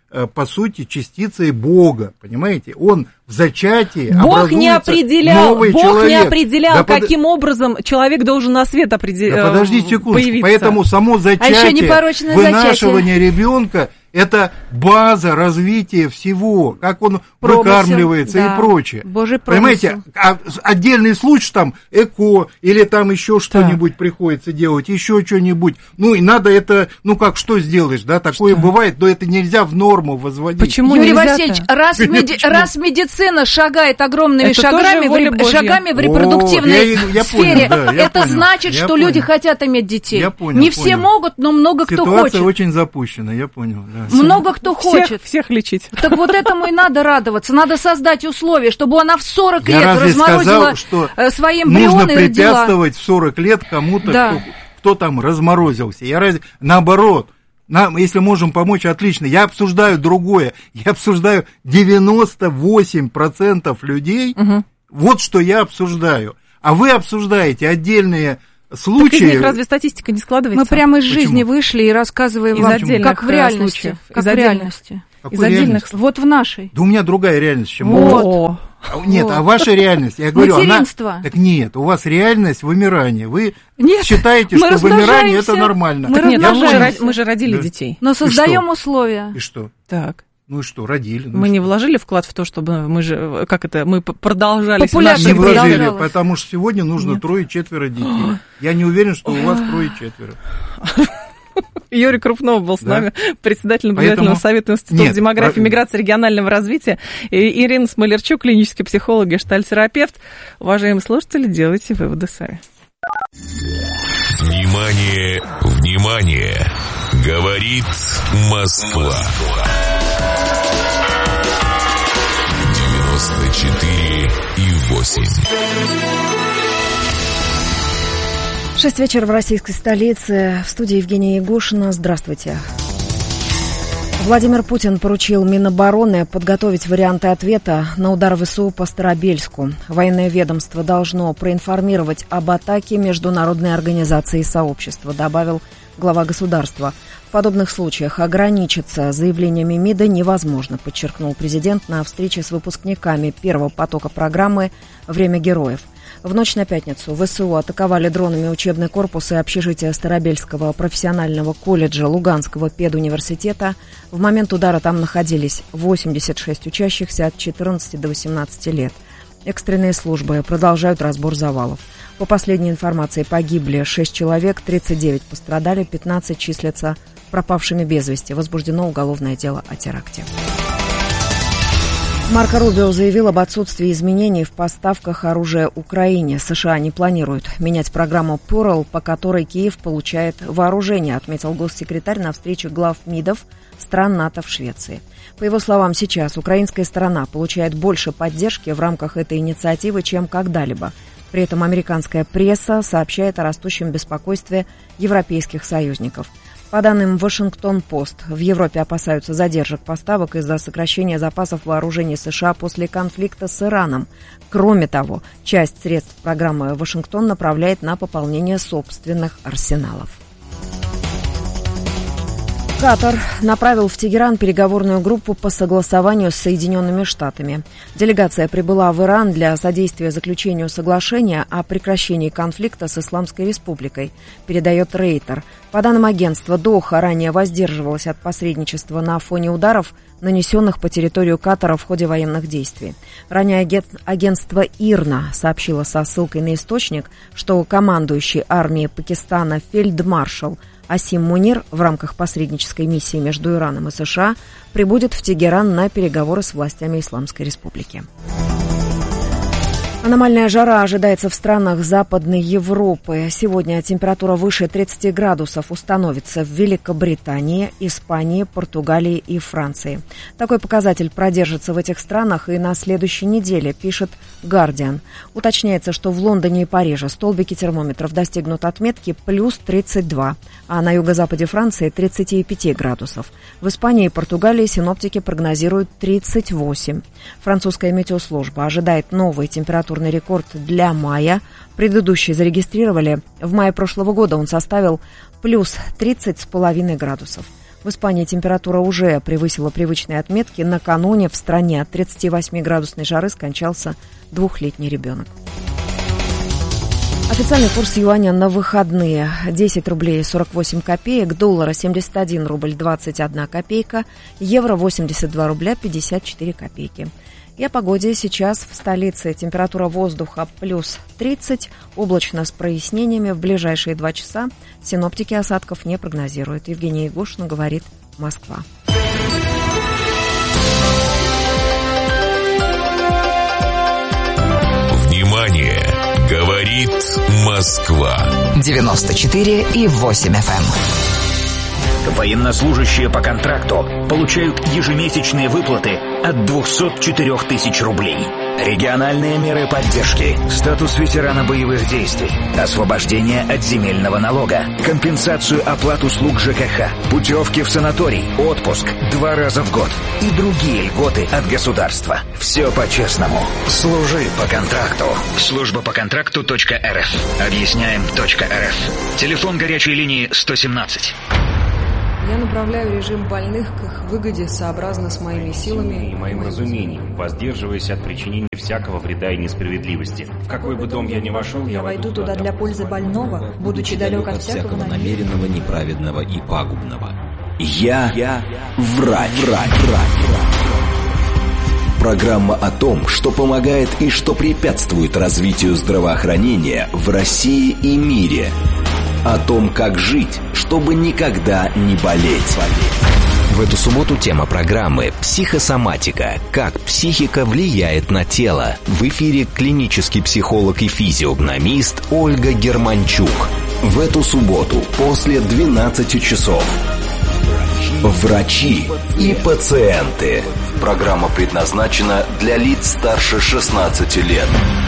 по сути, частицей Бога, понимаете? Он в зачатии Бог не определял, новый Бог человек. не определял, да каким под... образом человек должен на свет определ... да подожди секундочку, появиться. Поэтому само зачатие, а вынашивание ребенка — это база развития всего, как он промысел, выкармливается, да, и прочее. Божий понимаете, а отдельный случай там эко или там еще что-нибудь, да, приходится делать, еще что-нибудь. Ну и надо это, ну как, что сделаешь, да, такое что? Бывает, но это нельзя в норму возводить. Почему Юрий нельзя-то? Васильевич, раз, меди... раз медицина шагает огромными это шагами в, ре... шагами в репродуктивной О, я, я сфере, понял, да, я это понял, значит, я что понял. Люди хотят иметь детей. Я понял, Не понял. все могут, но много кто Ситуация хочет. Ситуация очень запущена, я понял. Да. Много кто хочет. Всех, всех лечить. Так вот этому и надо радоваться. Надо создать условия, чтобы она в сорок я лет разморозила сказал, что свои эмбрионы нужно и родила. препятствовать в сорок лет кому-то, да. кто, кто там разморозился. Я раз... Наоборот, нам, если можем помочь, отлично. Я обсуждаю другое. Я обсуждаю девяносто восемь процентов людей. Угу. Вот что я обсуждаю. А вы обсуждаете отдельные случаи. Так из них разве статистика не складывается? Мы прямо из Почему? жизни вышли и рассказываем из вам, как в реальности. Случаев. Как из в реальности. Из отдельных. Вот в нашей. Да у меня другая реальность, чем вот. у вас. Нет, вот. А ваша реальность, я говорю, материнство. Она... Так нет, у вас реальность вымирания. Вы нет, считаете, что вымирание это нормально. Мы, нет, мы, же, мы же родили да. детей. Но создаем условия. И что? Так. Ну и что, родили. Ну мы что? Не вложили вклад в то, чтобы мы же, как это, мы продолжали. Не вложили, потому что сегодня нужно трое-четверо детей. Я не уверен, что у вас трое-четверо. Юрий Крупнов был с да. нами, председатель наблюдательного Поэтому... совета Института Нет, демографии, про... миграции и регионального развития. И Ирина Смолерчук, клинический психолог, гештальтерапевт. Уважаемые слушатели, делайте выводы сами. Внимание, внимание! Говорит Москва. девяносто четыре и восемь. Шесть вечера в российской столице. В студии Евгения Егошина. Здравствуйте. Владимир Путин поручил Минобороны подготовить варианты ответа на удар ВСУ по Старобельску. Военное ведомство должно проинформировать об атаке международной организации и сообщества, добавил глава государства. В подобных случаях ограничиться заявлениями МИДа невозможно, подчеркнул президент на встрече с выпускниками первого потока программы «Время героев». В ночь на пятницу ВСУ атаковали дронами учебный корпус и общежитие Старобельского профессионального колледжа Луганского педуниверситета. В момент удара там находились восемьдесят шесть учащихся от четырнадцати до восемнадцати лет. Экстренные службы продолжают разбор завалов. По последней информации погибли шесть человек, тридцать девять пострадали, пятнадцать числятся пропавшими без вести. Возбуждено уголовное дело о теракте. Марко Рубио заявил об отсутствии изменений в поставках оружия Украине. США не планируют менять программу Pearl, по которой Киев получает вооружение, отметил госсекретарь на встрече глав МИДов стран НАТО в Швеции. По его словам, сейчас украинская сторона получает больше поддержки в рамках этой инициативы, чем когда-либо. При этом американская пресса сообщает о растущем беспокойстве европейских союзников. По данным Вашингтон-Пост, в Европе опасаются задержек поставок из-за сокращения запасов вооружений США после конфликта с Ираном. Кроме того, часть средств программы Вашингтон направляет на пополнение собственных арсеналов. Катар направил в Тегеран переговорную группу по согласованию с Соединенными Штатами. Делегация прибыла в Иран для содействия заключению соглашения о прекращении конфликта с Исламской Республикой, передает Рейтер. По данным агентства, Доха ранее воздерживалась от посредничества на фоне ударов, нанесенных по территории Катара в ходе военных действий. Ранее агентство ИРНА сообщило со ссылкой на источник, что командующий армией Пакистана фельдмаршал Асим Мунир в рамках посреднической миссии между Ираном и США прибудет в Тегеран на переговоры с властями Исламской Республики. Аномальная жара ожидается в странах Западной Европы. Сегодня температура выше тридцати градусов установится в Великобритании, Испании, Португалии и Франции. Такой показатель продержится в этих странах и на следующей неделе, пишет «Гардиан». Уточняется, что в Лондоне и Париже столбики термометров достигнут отметки плюс тридцать два, а на юго-западе Франции тридцать пять градусов. В Испании и Португалии синоптики прогнозируют тридцать восемь. Французская метеослужба ожидает новый температурный рекорд для мая. Предыдущий зарегистрировали в мае прошлого года, он составил плюс тридцать с половиной градусов. В Испании температура уже превысила привычные отметки. Накануне в стране от тридцативосьмиградусной жары скончался двухлетний ребенок. Официальный курс юаня на выходные: десять рублей сорок восемь копеек, доллара семьдесят один рубль двадцать одна копейка, евро восемьдесят два рубля пятьдесят четыре копейки. И о погоде. Сейчас в столице температура воздуха плюс тридцать, облачно с прояснениями. В ближайшие два часа синоптики осадков не прогнозируют. Евгения Егошина, говорит Москва. Внимание! Говорит Москва. девяносто четыре и восемь эф эм. Военнослужащие по контракту получают ежемесячные выплаты от двухсот четырёх тысяч рублей. Региональные меры поддержки, статус ветерана боевых действий, освобождение от земельного налога, компенсацию оплат услуг ЖКХ, путевки в санаторий, отпуск два раза в год и другие льготы от государства. Все по-честному. Служи по контракту. Служба по контракту .рф. Объясняем .рф. Телефон горячей линии сто семнадцать. Я направляю режим больных к их выгоде сообразно с моими силами и моим разумением, воздерживаясь от причинения всякого вреда и несправедливости. В какой бы дом я ни вошел, я войду туда для пользы больного, будучи далек от всякого намеренного, неправедного и пагубного. Я, я врач, врач, врач. Программа о том, что помогает и что препятствует развитию здравоохранения в России и мире. О том, как жить, чтобы никогда не болеть. В эту субботу тема программы «Психосоматика. Как психика влияет на тело». В эфире клинический психолог и физиогномист Ольга Германчук. В эту субботу после двенадцати часов. Врачи и пациенты. Программа предназначена для лиц старше шестнадцати лет.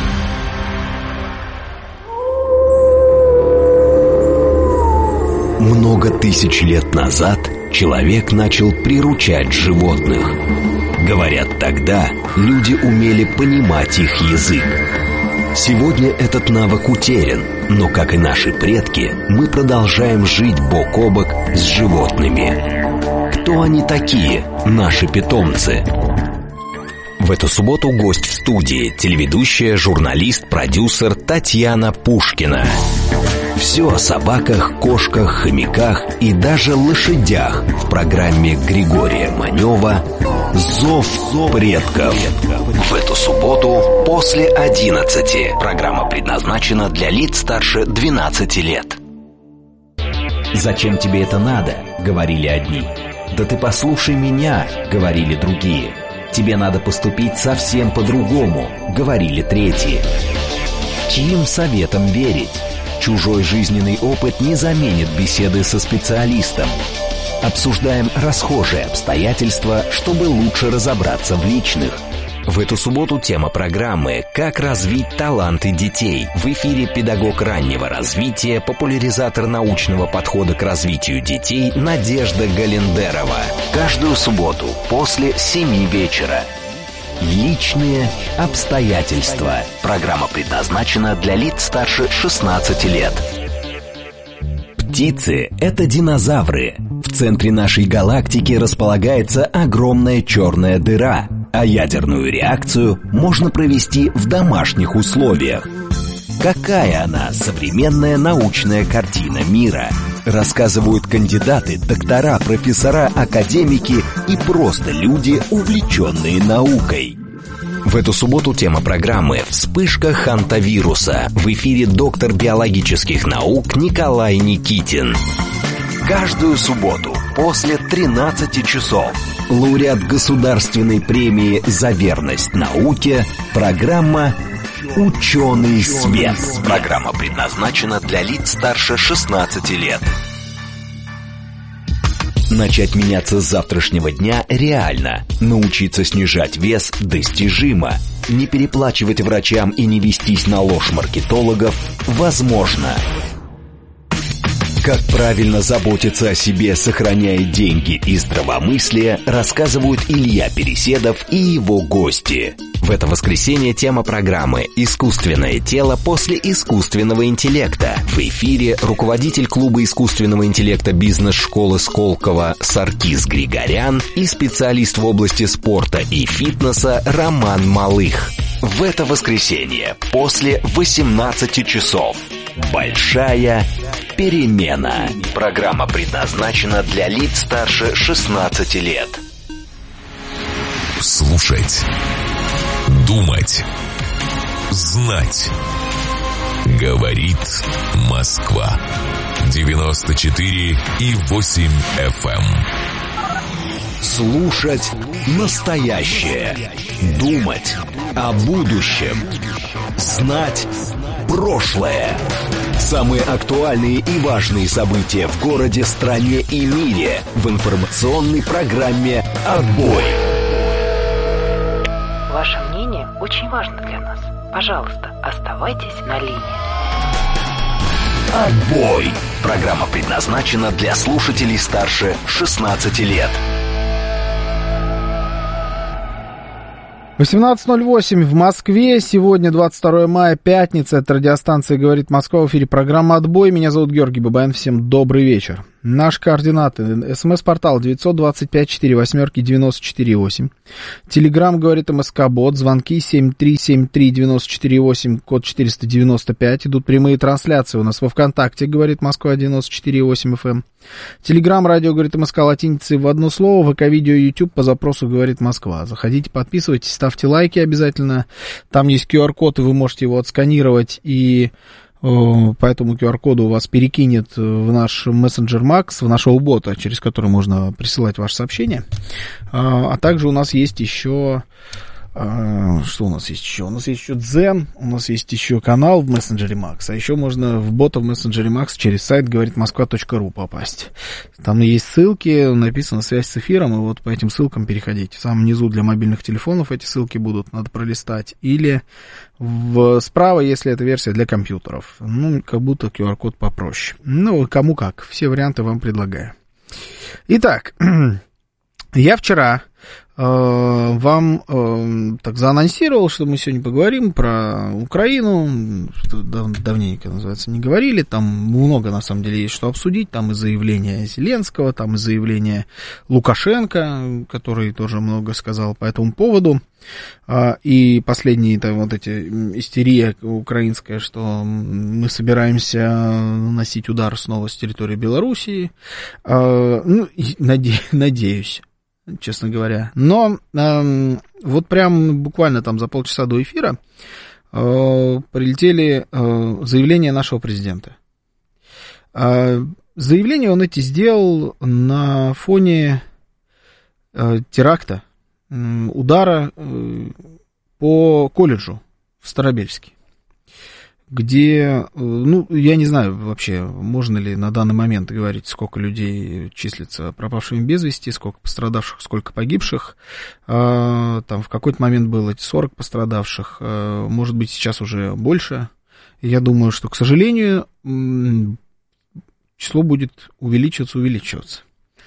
Много тысяч лет назад человек начал приручать животных. Говорят, тогда люди умели понимать их язык. Сегодня этот навык утерян, но, как и наши предки, мы продолжаем жить бок о бок с животными. Кто они такие, наши питомцы? В эту субботу гость в студии, телеведущая, журналист, продюсер Татьяна Пушкина. Все о собаках, кошках, хомяках и даже лошадях в программе Григория Манева «Зов предков». В эту субботу после одиннадцати. Программа предназначена для лиц старше двенадцати лет. «Зачем тебе это надо?» — говорили одни. «Да ты послушай меня!» — говорили другие. «Тебе надо поступить совсем по-другому», — говорили третьи. Чьим советам верить? Чужой жизненный опыт не заменит беседы со специалистом. Обсуждаем расхожие обстоятельства, чтобы лучше разобраться в личных. В эту субботу тема программы «Как развить таланты детей». В эфире педагог раннего развития, популяризатор научного подхода к развитию детей Надежда Галендерова. Каждую субботу после семи вечера. Личные обстоятельства. Программа предназначена для лиц старше шестнадцати лет. Птицы – это динозавры. В центре нашей галактики располагается огромная черная дыра, а ядерную реакцию можно провести в домашних условиях. Какая она, современная научная картина мира? Рассказывают кандидаты, доктора, профессора, академики и просто люди, увлеченные наукой. В эту субботу тема программы «Вспышка хантавируса». В эфире доктор биологических наук Николай Никитин. Каждую субботу после тринадцати часов лауреат государственной премии «За верность науке» программа «Ученый свет». Программа предназначена для лиц старше шестнадцати лет. Начать меняться с завтрашнего дня реально. Научиться снижать вес достижимо. Не переплачивать врачам и не вестись на ложь маркетологов возможно. Как правильно заботиться о себе, сохраняя деньги и здравомыслие, рассказывают Илья Переседов и его гости. В это воскресенье тема программы «Искусственное тело после искусственного интеллекта». В эфире руководитель клуба искусственного интеллекта бизнес-школы Сколково Саркис Григорян и специалист в области спорта и фитнеса Роман Малых. В это воскресенье после восемнадцати часов. Большая перемена. Программа предназначена для лиц старше шестнадцати лет. Слушать. Думать. Знать. Говорит Москва. девяносто четыре и восемь эф эм. Слушать настоящее. Думать о будущем. Знать прошлое. Самые актуальные и важные события в городе, стране и мире в информационной программе «Отбой». Ваше мнение очень важно для нас. Пожалуйста, оставайтесь на линии. «Отбой». Программа предназначена для слушателей старше шестнадцати лет. восемнадцать ноль восемь в Москве. Сегодня двадцать второе мая, пятница. Это радиостанция «Говорит Москва». В эфире программа «Отбой». Меня зовут Георгий Бабаян. Всем добрый вечер. Наши координаты. СМС-портал девятьсот двадцать пять четыре восьмерки девяносто четыре восемь. Телеграм «Говорит МСК-бот». Звонки семь три семь три девяносто четыре восемь, код четыреста девяносто пять. Идут прямые трансляции у нас во ВКонтакте «Говорит Москва» девяносто четыре восемь эф эм. Телеграм, радио «Говорит МСК» латиницей в одно слово. ВК-видео, YouTube по запросу «Говорит Москва». Заходите, подписывайтесь, ставьте лайки обязательно. Там есть ку ар-код, и вы можете его отсканировать, и о, по этому ку ар-коду вас перекинет в наш мессенджер Макс, в нашего бота, через который можно присылать ваши сообщения. А, а также у нас есть еще... Что у нас есть еще? У нас есть еще Дзен, у нас есть еще канал в мессенджере Макс, а еще можно в бота в мессенджере Макс через сайт говорит москва точка ру попасть. Там есть ссылки, написано «Связь с эфиром», и вот по этим ссылкам переходите. В самом низу для мобильных телефонов эти ссылки будут, надо пролистать. Или в, справа, если это версия для компьютеров. Ну, как будто ку ар-код попроще. Ну, кому как, все варианты вам предлагаю. Итак, я вчера... вам э, так заанонсировал, что мы сегодня поговорим про Украину, что дав, давненько, называется, не говорили, там много, на самом деле, есть что обсудить, там и заявления Зеленского, там и заявления Лукашенко, который тоже много сказал по этому поводу, э, и последние там, вот эти истерия украинская, что мы собираемся наносить удар снова с территории Белоруссии, э, ну, наде, надеюсь, честно говоря. Но э, вот прям буквально там за полчаса до эфира э, прилетели э, заявления нашего президента. Э, заявления он эти сделал на фоне э, теракта, э, удара э, по колледжу в Старобельске, где, ну, я не знаю вообще, можно ли на данный момент говорить, сколько людей числится пропавшими без вести, сколько пострадавших, сколько погибших. Там в какой-то момент было сорок пострадавших, может быть, сейчас уже больше. Я думаю, что, к сожалению, число будет увеличиваться, увеличиваться.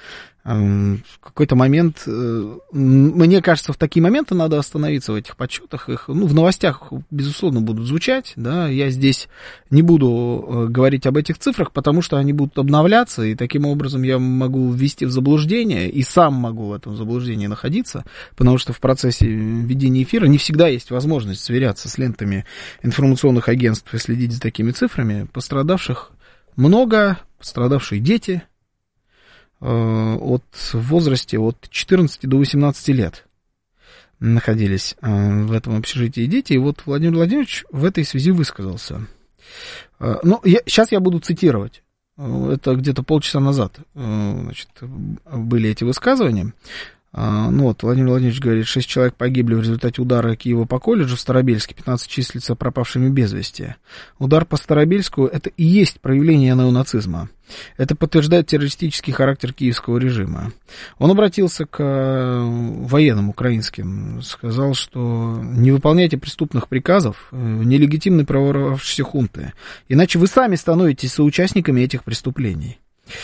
В какой-то момент, мне кажется, в такие моменты надо остановиться в этих подсчетах. Их, ну, в новостях, безусловно, будут звучать, да, я здесь не буду говорить об этих цифрах, потому что они будут обновляться, и таким образом я могу ввести в заблуждение, и сам могу в этом заблуждении находиться, потому что в процессе ведения эфира не всегда есть возможность сверяться с лентами информационных агентств и следить за такими цифрами. Пострадавших много, пострадавшие дети от в возрасте от четырнадцати до восемнадцати лет находились в этом общежитии дети, и вот Владимир Владимирович в этой связи высказался. Ну, я, сейчас я буду цитировать. Это где-то полчаса назад, значит, были эти высказывания. А, ну вот, Владимир Владимирович говорит, шесть человек погибли в результате удара Киева по колледжу в Старобельске, пятнадцать числятся пропавшими без вести. Удар по Старобельску — это и есть проявление неонацизма. Это подтверждает террористический характер киевского режима. Он обратился к военным украинским, сказал, что не выполняйте преступных приказов нелегитимной проворовавшейся хунты, иначе вы сами становитесь соучастниками этих преступлений.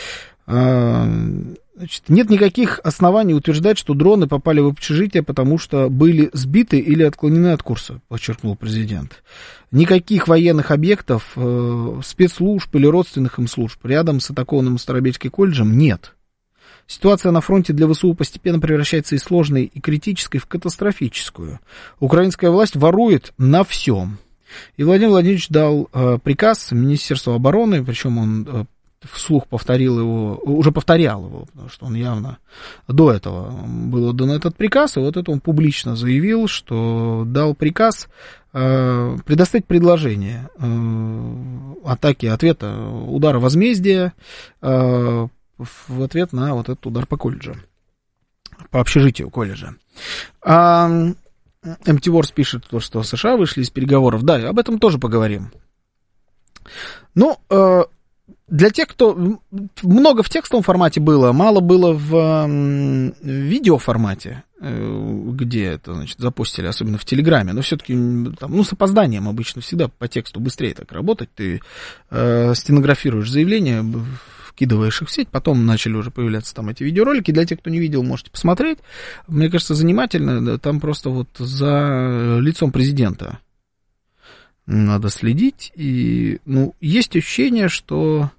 Значит, нет никаких оснований утверждать, что дроны попали в общежитие, потому что были сбиты или отклонены от курса, подчеркнул президент. Никаких военных объектов, э, спецслужб или родственных им служб рядом с атакованным Старобельским колледжем нет. Ситуация на фронте для ВСУ постепенно превращается из сложной и критической в катастрофическую. Украинская власть ворует на всем. И Владимир Владимирович дал э, приказ Министерству обороны, причем он э, вслух повторил его, уже повторял его, потому что он явно до этого был отдан этот приказ, и вот это он публично заявил, что дал приказ э, предоставить предложение э, атаки, ответа, удара возмездия э, в ответ на вот этот удар по колледжу, по общежитию колледжа. А эм ти Wars пишет, что США вышли из переговоров. Да, об этом тоже поговорим. Ну, э, для тех, кто... Много в текстовом формате было, мало было в э, видеоформате, э, где это, значит, запустили, особенно в Телеграме. Но все-таки, там, ну, с опозданием обычно всегда по тексту быстрее так работать. Ты э, стенографируешь заявления, вкидываешь их в сеть, потом начали уже появляться там эти видеоролики. Для тех, кто не видел, можете посмотреть. Мне кажется, занимательно. Там просто вот за лицом президента надо следить. И, ну, есть ощущение, что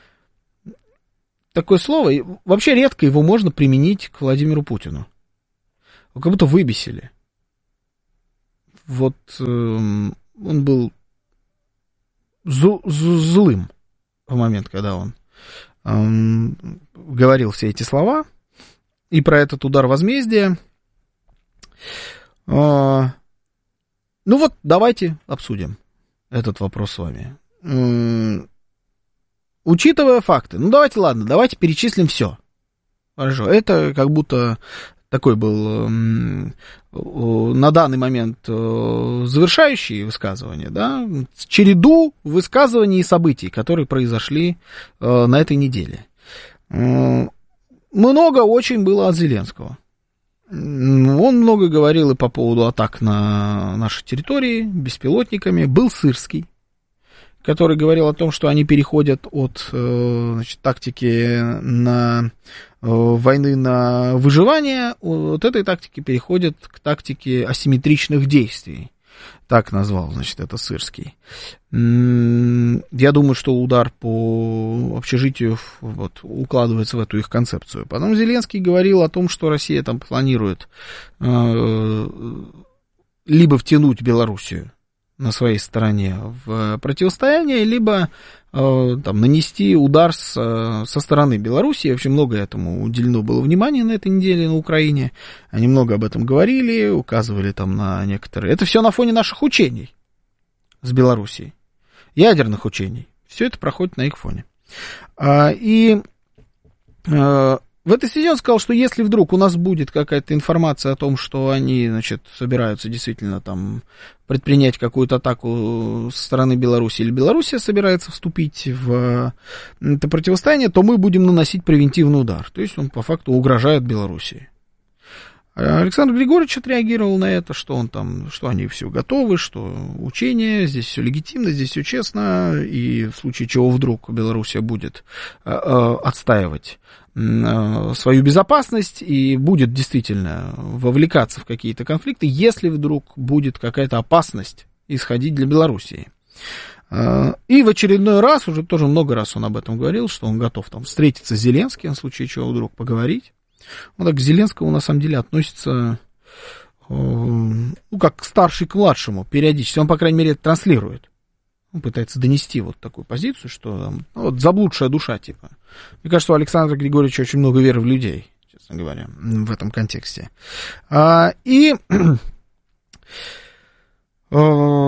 такое слово, вообще редко его можно применить к Владимиру Путину. Как будто выбесили. Вот э, он был зу- зу- злым в момент, когда он э, говорил все эти слова. И про этот удар возмездия. Э, ну вот, давайте обсудим этот вопрос с вами. Э, учитывая факты, ну давайте, ладно, давайте перечислим все. Хорошо, это как будто такой был э, на данный момент э, завершающий высказывание, да, череду высказываний и событий, которые произошли э, на этой неделе. Э, много очень было от Зеленского. Он много говорил и по поводу атак на нашей территории беспилотниками. Был Сырский, который говорил о том, что они переходят от, значит, тактики на войны на выживание, от этой тактики переходят к тактике асимметричных действий. Так назвал, значит, это Сырский. Я думаю, что удар по общежитию вот, укладывается в эту их концепцию. Потом Зеленский говорил о том, что Россия там планирует э, либо втянуть Белоруссию на своей стороне в противостояние, либо э, там, нанести удар с, со стороны Белоруссии. Вообще много этому уделено было внимания на этой неделе на Украине. Они много об этом говорили, указывали там на некоторые... Это все на фоне наших учений с Белоруссией, ядерных учений. Все это проходит на их фоне. А, и а, в этой связи он сказал, что если вдруг у нас будет какая-то информация о том, что они, значит, собираются действительно там предпринять какую-то атаку со стороны Беларуси, или Белоруссия собирается вступить в это противостояние, то мы будем наносить превентивный удар. То есть он по факту угрожает Белоруссии. Александр Григорьевич отреагировал на это, что он там, что они все готовы, что учения, здесь все легитимно, здесь все честно, и в случае чего вдруг Белоруссия будет э, э, отстаивать э, свою безопасность и будет действительно вовлекаться в какие-то конфликты, если вдруг будет какая-то опасность исходить для Белоруссии. Э, и в очередной раз, уже тоже много раз он об этом говорил, что он готов там встретиться с Зеленским, в случае чего вдруг поговорить. Он так к Зеленскому, на самом деле, относится, э, ну, как к старший к младшему, периодически. Он, по крайней мере, это транслирует. Он пытается донести вот такую позицию, что ну, вот заблудшая душа, типа. Мне кажется, у Александра Григорьевича очень много веры в людей, честно говоря, в этом контексте. А, и... Что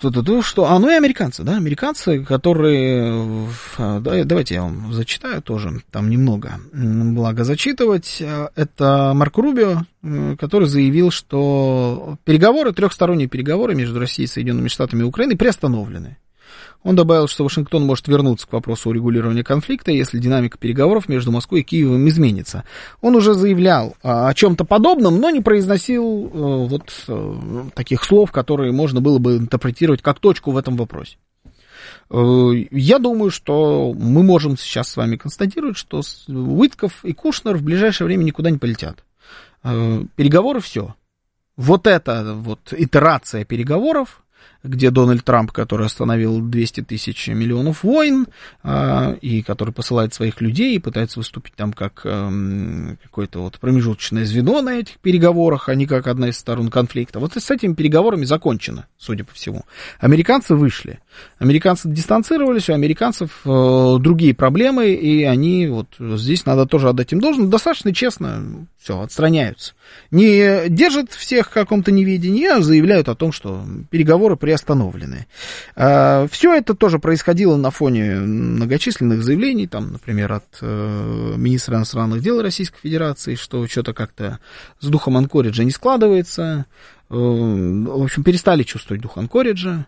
что? А, ну и американцы, да, американцы, которые, да, давайте я вам зачитаю тоже, там немного, благо зачитывать. Это Марко Рубио, который заявил, что переговоры, трехсторонние переговоры между Россией, Соединенными Штатами и Украиной приостановлены. Он добавил, что Вашингтон может вернуться к вопросу урегулирования конфликта, если динамика переговоров между Москвой и Киевом изменится. Он уже заявлял о чем-то подобном, но не произносил э, вот э, таких слов, которые можно было бы интерпретировать как точку в этом вопросе. Э, я думаю, что мы можем сейчас с вами констатировать, что Уитков и Кушнер в ближайшее время никуда не полетят. Э, переговоры все. Вот эта вот итерация переговоров, где Дональд Трамп, который остановил двести тысяч миллионов войн, э, и который посылает своих людей и пытается выступить там как э, какое-то вот промежуточное звено на этих переговорах, а не как одна из сторон конфликта. Вот и с этими переговорами закончено, судя по всему. Американцы вышли. Американцы дистанцировались, у американцев э, другие проблемы, и они вот здесь надо тоже отдать им должное. Достаточно честно все, отстраняются. Не держат всех в каком-то неведении, а заявляют о том, что переговоры приостановлены. Э, все это тоже происходило на фоне многочисленных заявлений, там, например, от э, министра иностранных дел Российской Федерации, что что-то как-то с духом Анкориджа не складывается. Э, в общем, перестали чувствовать дух Анкориджа,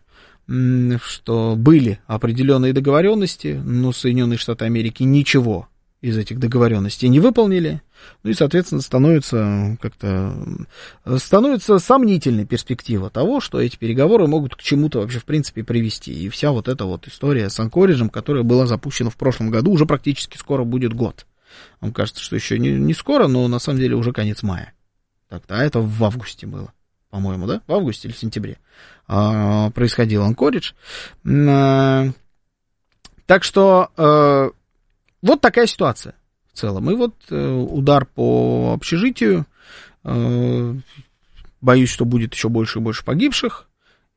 что были определенные договоренности, но Соединенные Штаты Америки ничего из этих договоренностей не выполнили, ну и, соответственно, становится как-то становится сомнительной перспектива того, что эти переговоры могут к чему-то вообще в принципе привести. И вся вот эта вот история с Анкориджем, которая была запущена в прошлом году, уже практически скоро будет год. Вам кажется, что еще не, не скоро, но на самом деле уже конец мая. Так, а это в августе было, по-моему, да? В августе или в сентябре а, происходил Анкоридж. А, так что а, вот такая ситуация в целом. И вот а, удар по общежитию. А, боюсь, что будет еще больше и больше погибших.